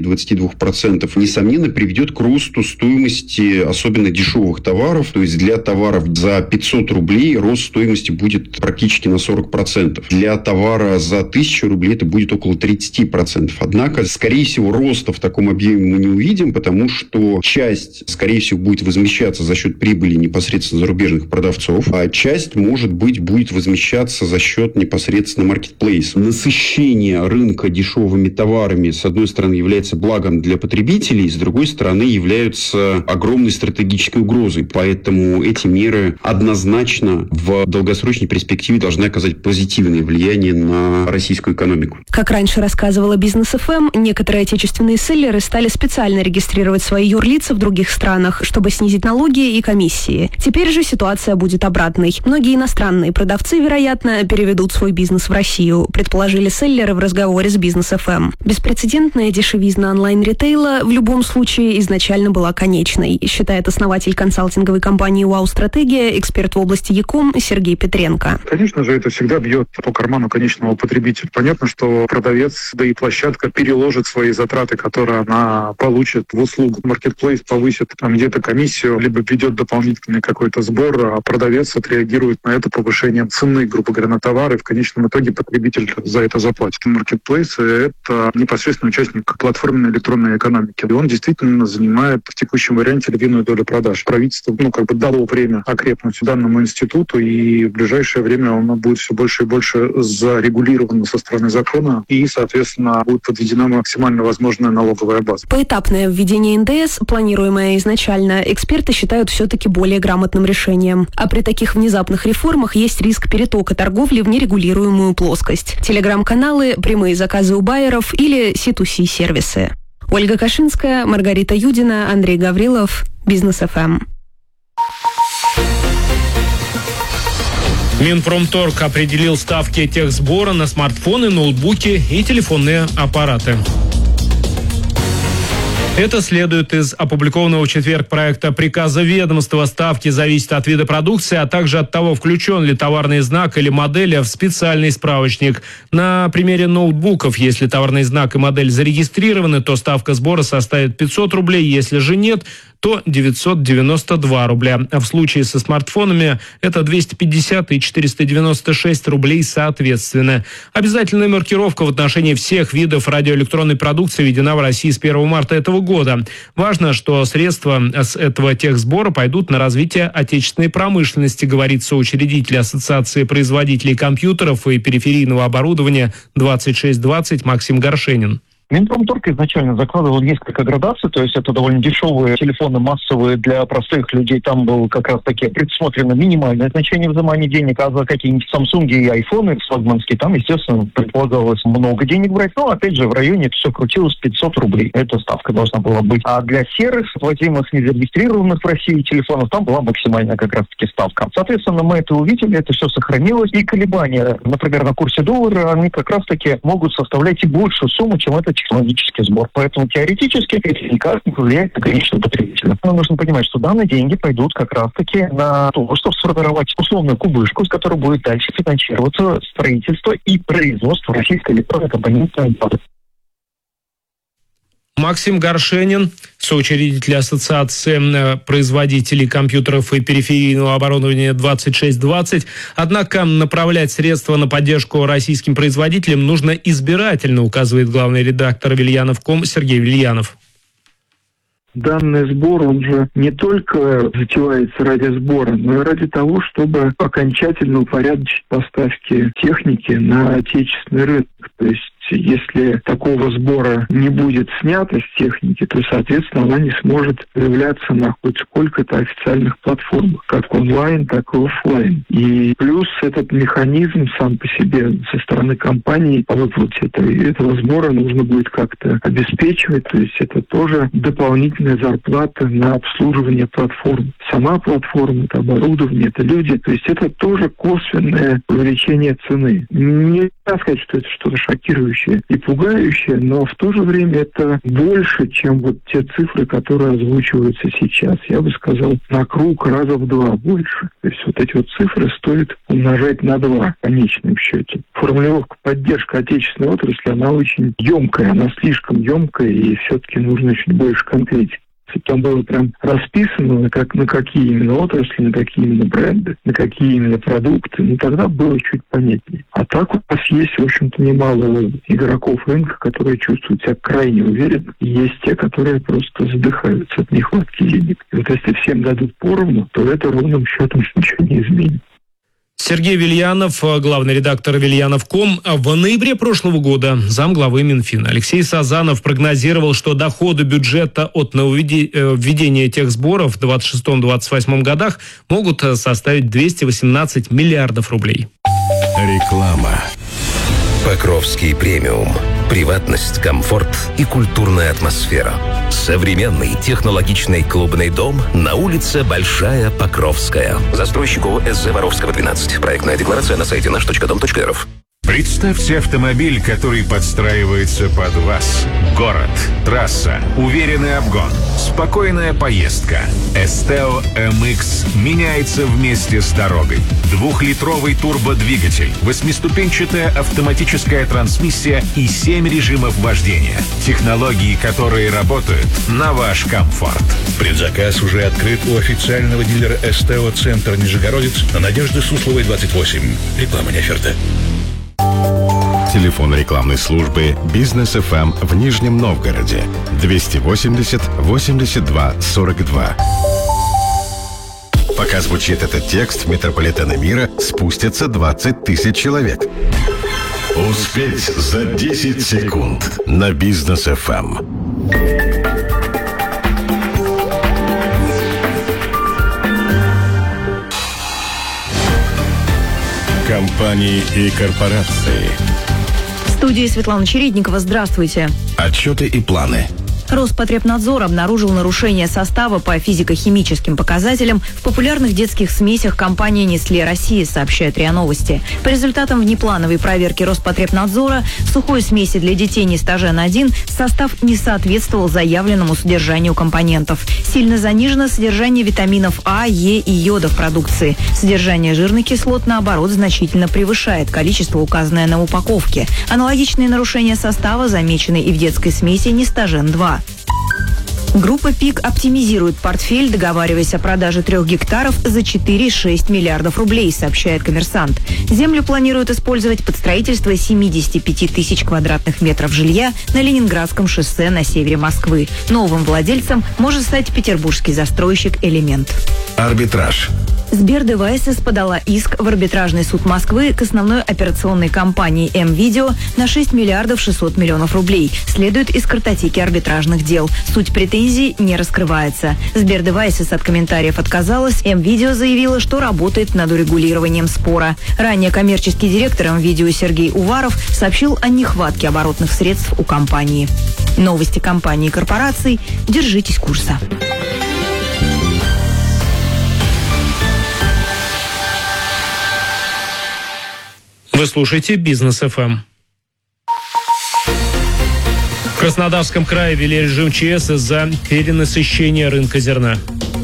W: 22% несомненно приведет к росту стоимости особенно дешевых товаров. То есть для товаров за 500 рублей рост стоимости будет практически на 40%. Для товара за 1000 рублей это будет около 30%. Однако, скорее всего, роста в таком объеме мы не увидим, потому что часть, скорее всего, будет возмещаться за счет прибыли непосредственно зарубежных продавцов, а часть, может быть, будет возмещаться за счет непосредственно маркетплейса. Насыщение рынка дешевыми товарами, с одной стороны, является благом для потребителей, с другой стороны, являются огромной стратегической угрозой. Поэтому эти меры однозначно в долгосрочной перспективе должны оказать позитивное влияние на российскую экономику.
A: Как раньше рассказывала Бизнес.ФМ, некоторые отечественные селлеры стали специально регистрировать свои юрлица в других странах, чтобы снизить налоги и комиссии. Теперь же ситуация будет обратной. Многие иностранные продавцы, вероятно, переведут свой бизнес в Россию, предположили селлеры в разговоре с Бизнес.ФМ. Беспрецедентная дешевизна онлайн-ритейла в любом случае изначально была конечной, считает основатель консалтинговой компании «Вау-стратегия», эксперт в области e-com Сергей Петренко.
X: Конечно же, это всегда бьет по карману конечного потребителя. Понятно, что продавец, да и площадка переложит свои затраты, которые она получит в услугу. Маркетплейс повысит там где-то комиссию, либо ведет дополнительный какой-то сбор, а продавец отреагирует на это повышением цены, грубо говоря, на товары. В конечном итоге потребитель за это заплатит. Маркетплейс – это непосредственно участник платформенной электронной экономики. И он действительно занимает в текущем варианте львиную долю продаж. Правительство, дало время окрепнуть данному институту, и в ближайшее время оно будет все больше и больше зарегулировано со стороны закона, и, соответственно, будет подведена максимально возможная налоговая база.
A: Поэтапное введение НДС, планируемое изначально, эксперты считают все-таки более грамотным решением. А при таких внезапных реформах есть риск перетока торговли в нерегулируемую плоскость. Телеграм-каналы, прямые заказы у байеров или C2C-сервисы. Ольга Кашинская, Маргарита Юдина, Андрей Гаврилов, Бизнес.ФМ.
D: Минпромторг определил ставки техсбора на смартфоны, ноутбуки и телефонные аппараты. Это следует из опубликованного в четверг проекта приказа ведомства. Ставки зависят от вида продукции, а также от того, включен ли товарный знак или модель в специальный справочник. На примере ноутбуков, если товарный знак и модель зарегистрированы, то ставка сбора составит 500 рублей, если же нет, то 992 рубля. А в случае со смартфонами это 250 и 496 рублей соответственно. Обязательная маркировка в отношении всех видов радиоэлектронной продукции введена в России с 1 марта этого года. Важно, что средства с этого техсбора пойдут на развитие отечественной промышленности, говорит соучредитель Ассоциации производителей компьютеров и периферийного оборудования 2620 Максим Горшенин.
E: Минпромторг изначально закладывал несколько градаций, то есть это довольно дешевые телефоны массовые для простых людей. Там было как раз таки предусмотрено минимальное значение взимания денег, а за какие-нибудь Samsung и айфоны флагманские, там, естественно, предполагалось много денег брать. Но, опять же, в районе все крутилось 500 рублей. Эта ставка должна была быть. А для серых, владимых, незарегистрированных в России телефонов, там была максимальная как раз таки ставка. Соответственно, мы это увидели, это все сохранилось. И колебания, например, на курсе доллара, они как раз таки могут составлять и большую сумму, чем это технологический сбор. Поэтому теоретически это никак не повлияет на конечного потребителя. Но нужно понимать, что данные деньги пойдут как раз-таки на то, чтобы сформировать условную кубышку, с которой будет дальше финансироваться строительство и производство российской электронной компонентной базы.
D: Максим Горшенин, соучредитель Ассоциации производителей компьютеров и периферийного оборудования 2620. Однако направлять средства на поддержку российским производителям нужно избирательно, указывает главный редактор Вильянов.ком Сергей Вильянов.
X: Данный сбор, он же не только затевается ради сбора, но и ради того, чтобы окончательно упорядочить поставки техники на отечественный рынок. То есть, если такого сбора не будет снято с техники, то, соответственно, она не сможет появляться на хоть сколько-то официальных платформах, как онлайн, так и офлайн. И плюс этот механизм сам по себе со стороны компании по выплате этого сбора нужно будет как-то обеспечивать. То есть это тоже дополнительная зарплата на обслуживание платформ. Сама платформа, это оборудование, это люди. То есть это тоже косвенное увеличение цены. Нельзя сказать, что это что-то шокирующее и пугающее, но в то же время это больше, чем вот те цифры, которые озвучиваются сейчас. Я бы сказал, на круг раза в 2 больше. То есть вот эти вот цифры стоит умножать на 2 в конечном счете. Формулировка «поддержка отечественной отрасли», она очень емкая, она слишком емкая, и все-таки нужно чуть больше конкретики. Если там было прям расписано, на какие именно отрасли, на какие именно бренды, на какие именно продукты, тогда было чуть понятнее. А так у нас есть, в общем-то, немало игроков рынка, которые чувствуют себя крайне уверенно. И есть те, которые просто задыхаются от нехватки денег. И вот если всем дадут поровну, то это ровным счетом ничего не изменит.
D: Сергей Вильянов, главный редактор Вильянов.ком. В ноябре прошлого года замглавы Минфина Алексей Сазанов прогнозировал, что доходы бюджета от введения этих сборов в 2026-2028 годах могут составить 218 миллиардов рублей.
G: Реклама. Покровский премиум. Приватность, комфорт и культурная атмосфера. Современный технологичный клубный дом на улице Большая Покровская. Застройщик ООО СЗ Воровского 12. Проектная декларация на сайте наш.дом.рф.
H: Представьте автомобиль, который подстраивается под вас. Город, трасса, уверенный обгон, спокойная поездка. Esteo MX меняется вместе с дорогой. 2-литровый турбодвигатель, 8-ступенчатая автоматическая трансмиссия и 7 режимов вождения. Технологии, которые работают на ваш комфорт.
K: Предзаказ уже открыт у официального дилера Esteo Центр Нижегородец на Надежды Сусловой 28. Реклама не оферта.
V: Телефон рекламной службы «Бизнес ФМ» в Нижнем Новгороде 280 82 42. Пока звучит этот текст, в метрополитены мира спустятся 20 тысяч человек. Успеть за 10 секунд на «Бизнес ФМ». Компании и корпорации.
Y: В студии Светлана Чередникова. Здравствуйте.
V: Отчеты и планы.
Y: Роспотребнадзор обнаружил нарушение состава по физико-химическим показателям в популярных детских смесях компании «Нестле России», сообщают РИА Новости. По результатам внеплановой проверки Роспотребнадзора в сухой смеси для детей Нестажен-1 состав не соответствовал заявленному содержанию компонентов. Сильно занижено содержание витаминов А, Е и йода в продукции. Содержание жирных кислот, наоборот, значительно превышает количество, указанное на упаковке. Аналогичные нарушения состава замечены и в детской смеси Нестажен-2. Группа «ПИК» оптимизирует портфель, договариваясь о продаже 3 гектаров за 4,6 миллиардов рублей, сообщает «Коммерсант». Землю планируют использовать под строительство 75 тысяч квадратных метров жилья на Ленинградском шоссе на севере Москвы. Новым владельцем может стать петербургский застройщик «Элемент».
V: Арбитраж.
Y: Сбер Devices подала иск в арбитражный суд Москвы к основной операционной компании М-Видео на 6 миллиардов 600 миллионов рублей. Следует из картотеки арбитражных дел. Суть претензий не раскрывается. Сбер Devices от комментариев отказалась. М-Видео заявила, что работает над урегулированием спора. Ранее коммерческий директор М-Видео Сергей Уваров сообщил о нехватке оборотных средств у компании. Новости компаний и корпораций. Держитесь курса.
D: Вы слушаете «Бизнес ФМ». В Краснодарском крае ввели режим ЧС из-за перенасыщения рынка зерна.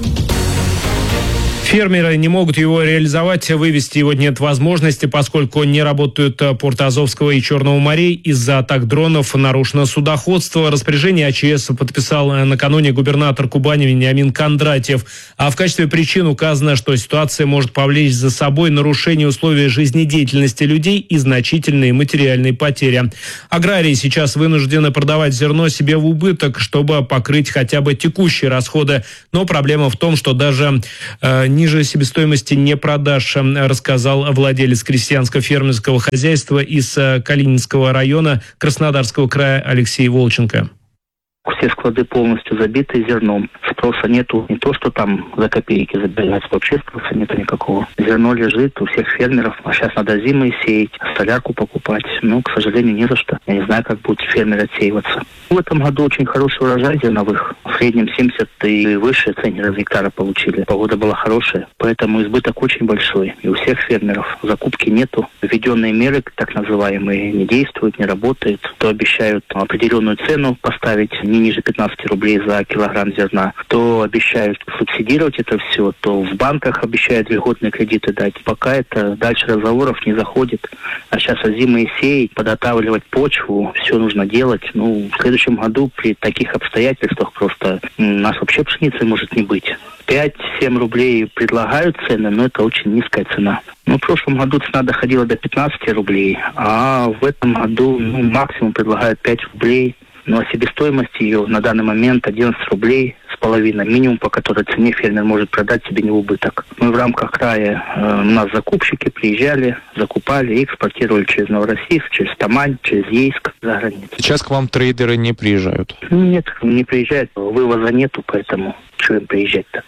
D: Фермеры не могут его реализовать, вывести его нет возможности, поскольку не работают порты Азовского и Черного морей. Из-за атак дронов нарушено судоходство. Распоряжение АЧС подписал накануне губернатор Кубани Вениамин Кондратьев. А в качестве причин указано, что ситуация может повлечь за собой нарушение условий жизнедеятельности людей и значительные материальные потери. Аграрии сейчас вынуждены продавать зерно себе в убыток, чтобы покрыть хотя бы текущие расходы. Но проблема в том, что даже ниже себестоимости не продашь, рассказал владелец крестьянско-фермерского хозяйства из Калининского района Краснодарского края Алексей Волченко.
F: Все склады полностью забиты зерном. Спроса нету. Не то, что там за копейки забирать. Вообще спроса нету никакого. Зерно лежит у всех фермеров. А сейчас надо зимой сеять, солярку покупать. Но, к сожалению, не за что. Я не знаю, как будут фермеры отсеиваться. В этом году очень хороший урожай зерновых. В среднем 70 и выше центнеров гектара получили. Погода была хорошая. Поэтому избыток очень большой. И у всех фермеров закупки нету. Введенные меры, так называемые, не действуют, не работают. То обещают определенную цену поставить не ниже 15 рублей за килограмм зерна, то обещают субсидировать это все, то в банках обещают льготные кредиты дать. Пока это дальше разговоров не заходит. А сейчас озимые сеять, подготавливать почву, все нужно делать. В следующем году при таких обстоятельствах просто у нас вообще пшеницы может не быть. 5-7 рублей предлагают цены, но это очень низкая цена. В прошлом году цена доходила до 15 рублей, а в этом году максимум предлагают 5 рублей. Но себестоимость ее на данный момент 11 рублей с половиной, минимум, по которой цене фермер может продать себе не в убыток. Мы в рамках края, у нас закупщики приезжали, закупали и экспортировали через Новороссийск, через Тамань, через Ейск за границу.
J: Сейчас к вам трейдеры не приезжают?
F: Нет, не приезжают, вывоза нету, поэтому что им приезжать-то?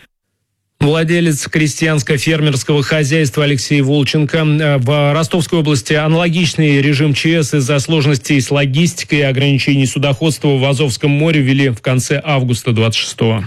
D: Владелец крестьянско-фермерского хозяйства Алексей Волченко. В Ростовской области аналогичный режим ЧС из-за сложностей с логистикой и ограничений судоходства в Азовском море ввели в конце августа 26-го.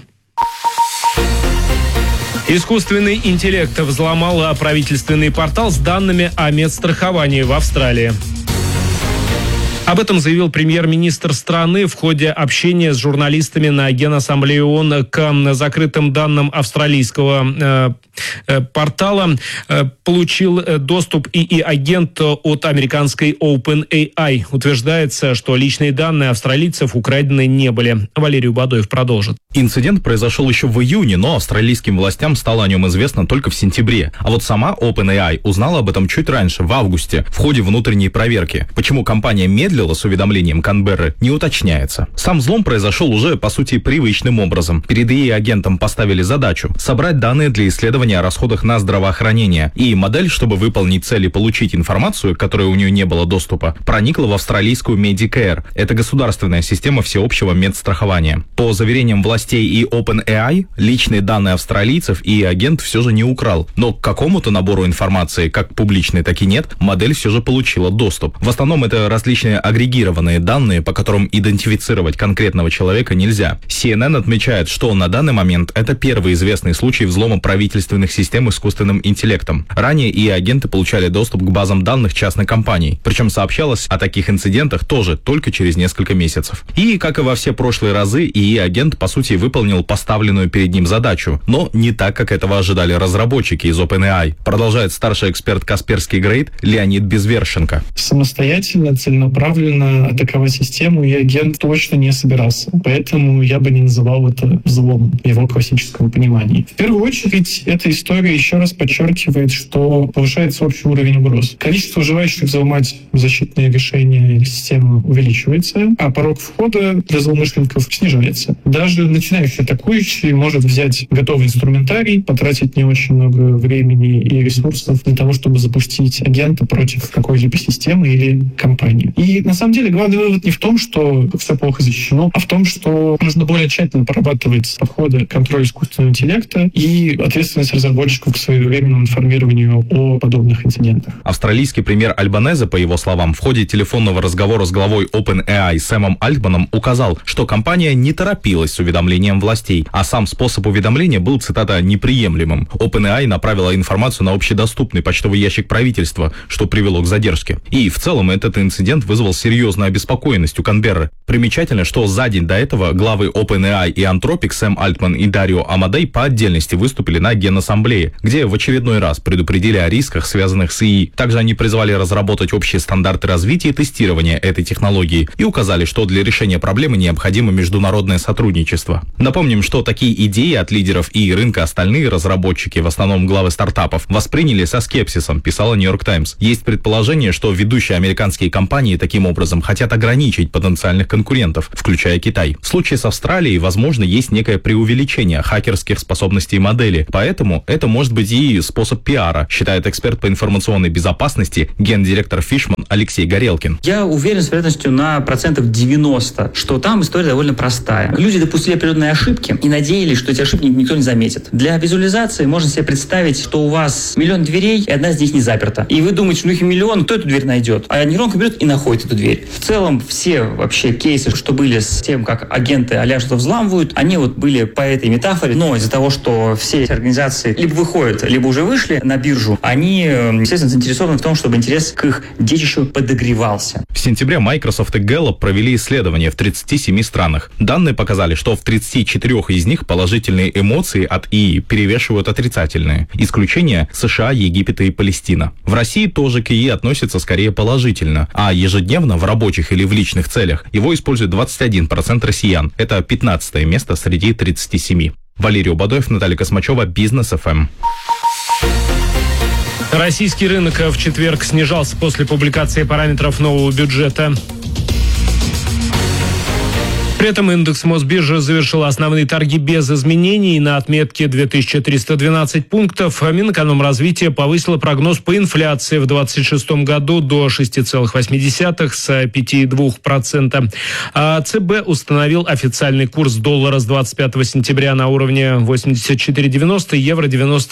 D: Искусственный интеллект взломал правительственный портал с данными о медстраховании в Австралии. Об этом заявил премьер-министр страны в ходе общения с журналистами на Генассамблее ООН. К закрытым данным австралийского портала получил доступ ИИ-агент от американской OpenAI. Утверждается, что личные данные австралийцев украдены не были. Валерий Бадоев продолжит.
M: Инцидент произошел еще в июне, но австралийским властям стало о нем известно только в сентябре. А вот сама OpenAI узнала об этом чуть раньше, в августе, в ходе внутренней проверки. Почему компания медлила с уведомлением Канберры, не уточняется. Сам взлом произошел уже, по сути, привычным образом. Перед ИИ-агентом поставили задачу собрать данные для исследования о расходах на здравоохранение. И модель, чтобы выполнить цель и получить информацию, к которой у нее не было доступа, проникла в австралийскую Medicare. Это государственная система всеобщего медстрахования. По заверениям властей и OpenAI, личные данные австралийцев ИИ-агент все же не украл. Но к какому-то набору информации, как публичной, так и нет, модель все же получила доступ. В основном это различные агрегированные данные, по которым идентифицировать конкретного человека нельзя. CNN отмечает, что на данный момент это первый известный случай взлома правительственных систем искусственным интеллектом. Ранее ИИ-агенты получали доступ к базам данных частных компаний. Причем сообщалось о таких инцидентах тоже только через несколько месяцев. И, как и во все прошлые разы, ИИ-агент, по сути, выполнил поставленную перед ним задачу. Но не так, как этого ожидали разработчики из OpenAI. Продолжает старший эксперт Касперский Грейд Леонид Безвершенко.
O: Самостоятельно, целенаправленно целенаправленно атаковать систему, и агент точно не собирался. Поэтому я бы не называл это взломом в его классическом понимании. В первую очередь, эта история еще раз подчеркивает, что повышается общий уровень угроз. Количество желающих взломать защитные решения или системы увеличивается, а порог входа для злоумышленников снижается. Даже начинающий атакующий может взять готовый инструментарий, потратить не очень много времени и ресурсов для того, чтобы запустить агента против какой-либо системы или компании. И на самом деле главный вывод не в том, что все плохо защищено, а в том, что нужно более тщательно прорабатывать подходы к контролю искусственного интеллекта и ответственность разработчиков к своевременному информированию о подобных инцидентах.
M: Австралийский премьер Альбанезе, по его словам, в ходе телефонного разговора с главой OpenAI Сэмом Альтманом указал, что компания не торопилась с уведомлением властей, а сам способ уведомления был, цитата, неприемлемым. OpenAI направила информацию на общедоступный почтовый ящик правительства, что привело к задержке. И в целом этот инцидент вызвал серьезную обеспокоенность у Канберры. Примечательно, что за день до этого главы OpenAI и Anthropic Сэм Альтман и Дарио Амадей по отдельности выступили на Генассамблее, где в очередной раз предупредили о рисках, связанных с ИИ. Также они призвали разработать общие стандарты развития и тестирования этой технологии и указали, что для решения проблемы необходимо международное сотрудничество. Напомним, что такие идеи от лидеров ИИ рынка остальные разработчики, в основном главы стартапов, восприняли со скепсисом, писала Нью-Йорк Таймс. Есть предположение, что ведущие американские компании таким образом хотят ограничить потенциальных конкурентов, включая Китай. В случае с Австралией, возможно, есть некое преувеличение хакерских способностей модели, поэтому это может быть и способ пиара, считает эксперт по информационной безопасности, гендиректор Fishman Алексей Горелкин.
P: Я уверен с вероятностью на 90%, что там история довольно простая. Люди допустили определенные ошибки и надеялись, что эти ошибки никто не заметит. Для визуализации можно себе представить, что у вас миллион дверей, и одна из них не заперта. И вы думаете, что у них миллион, кто эту дверь найдет? А нейронка берет и находит эту дверь. В целом, все вообще кейсы, что были с тем, как агенты а-ля что-то взламывают, они вот были по этой метафоре, но из-за того, что все эти организации либо выходят, либо уже вышли на биржу, они, естественно, заинтересованы в том, чтобы интерес к их детищу подогревался.
M: В сентябре Microsoft и Gallup провели исследования в 37 странах. Данные показали, что в 34 из них положительные эмоции от ИИ перевешивают отрицательные. Исключение – США, Египет и Палестина. В России тоже к ИИ относятся скорее положительно, а ежедневно в рабочих или в личных целях его использует 21% россиян. Это 15 место среди 37. Валерий Убадоев, Наталья Космачева, Бизнес ФМ.
D: Российский рынок в четверг снижался после публикации параметров нового бюджета. При этом индекс Мосбиржи завершил основные торги без изменений на отметке 2312 пунктов. Минэкономразвитие повысило прогноз по инфляции в 2026 году до 6,8 с 5,2%. А ЦБ установил официальный курс доллара с 25 сентября на уровне 84,90, евро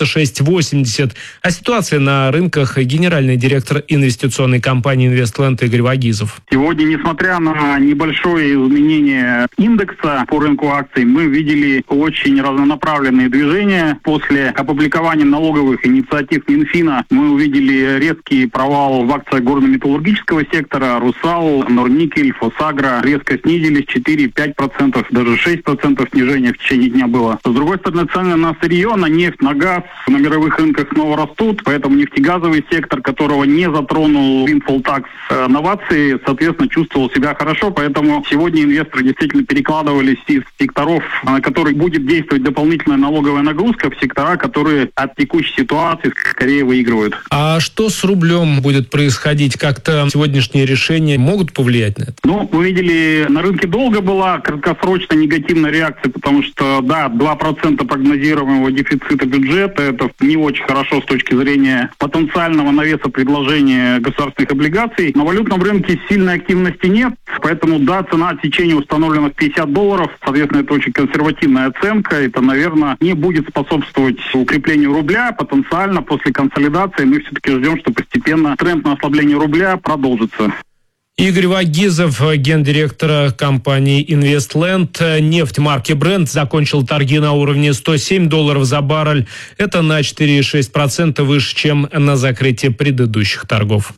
D: 96,80. А ситуация на рынках генеральный директор инвестиционной компании «Инвестленд» Игорь Вагизов.
Q: Сегодня, несмотря на небольшое изменение индекса по рынку акций, мы видели очень разнонаправленные движения. После опубликования налоговых инициатив Минфина мы увидели резкий провал в акциях горно-металлургического сектора. «Русал», «Норникель», «Фосагро» резко снизились 4-5%, даже 6% снижения в течение дня было. С другой стороны, цены на сырье, на нефть, на газ на мировых рынках снова растут, поэтому нефтегазовый сектор, которого не затронул windfall tax новации, соответственно, чувствовал себя хорошо, поэтому сегодня инвесторы действительно перекладывались из секторов, на которые будет действовать дополнительная налоговая нагрузка, в сектора, которые от текущей ситуации скорее выигрывают.
D: А что с рублем будет происходить? Как-то сегодняшние решения могут повлиять на это?
Q: Ну, мы видели, на рынке долго была краткосрочная негативная реакция, потому что, да, 2% прогнозируемого дефицита бюджета, это не очень хорошо с точки зрения потенциального навеса предложения государственных облигаций. На валютном рынке сильной активности нет, поэтому, да, цена отсечения установлена в $50. Соответственно, это очень консервативная оценка. Это, наверное, не будет способствовать укреплению рубля. Потенциально после консолидации мы все-таки ждем, что постепенно тренд на ослабление рубля продолжится.
D: Игорь Вагизов, гендиректора компании «Инвестленд». Нефть марки Brent закончил торги на уровне $107 за баррель. Это на 4,6% выше, чем на закрытии предыдущих торгов.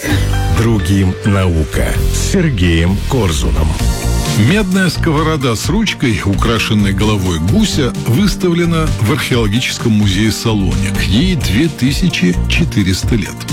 V: Другим наука с Сергеем Корзуном.
R: Медная сковорода с ручкой, украшенной головой гуся, выставлена в археологическом музее Салоник. Ей 2400 лет.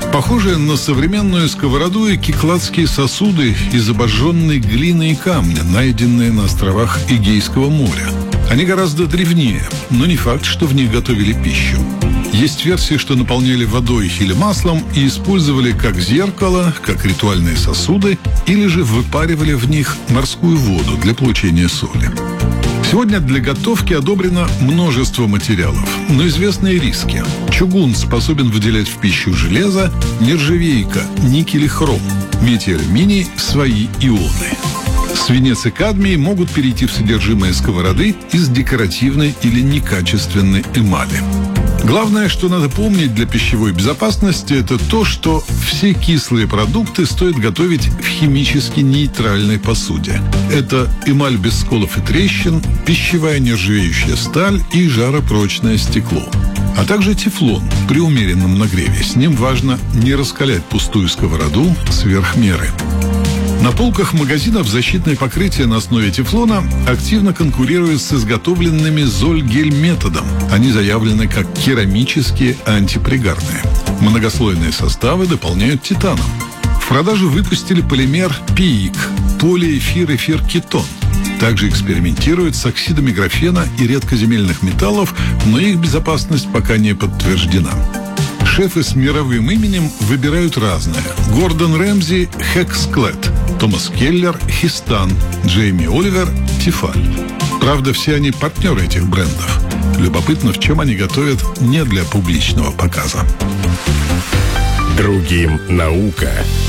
R: Похожие на современную сковороду и кикладские сосуды из обожженной глины и камня, найденные на островах Эгейского моря. Они гораздо древнее, но не факт, что в них готовили пищу. Есть версии, что наполняли водой или маслом и использовали как зеркало, как ритуальные сосуды, или же выпаривали в них морскую воду для получения соли. Сегодня для готовки одобрено множество материалов, но известны и риски. Чугун способен выделять в пищу железо, нержавейка, никель и хром, медь и алюминий – свои ионы. Свинец и кадмий могут перейти в содержимое сковороды из декоративной или некачественной эмали. Главное, что надо помнить для пищевой безопасности, это то, что все кислые продукты стоит готовить в химически нейтральной посуде. Это эмаль без сколов и трещин, пищевая нержавеющая сталь и жаропрочное стекло. А также тефлон при умеренном нагреве. С ним важно не раскалять пустую сковороду сверх меры. На полках магазинов защитное покрытие на основе тефлона активно конкурирует с изготовленными Зольгель методом. Они заявлены как керамические антипригарные. Многослойные составы дополняют титаном. В продажу выпустили полимер ПИИК – полиэфир-эфир-кетон. Также экспериментируют с оксидами графена и редкоземельных металлов, но их безопасность пока не подтверждена. Шефы с мировым именем выбирают разное. Гордон Рэмзи – Хексклет, Томас Келлер – Хистан, Джейми Оливер – Тефаль. Правда, все они партнеры этих брендов. Любопытно, в чем они готовят не для публичного показа.
V: Другим наука.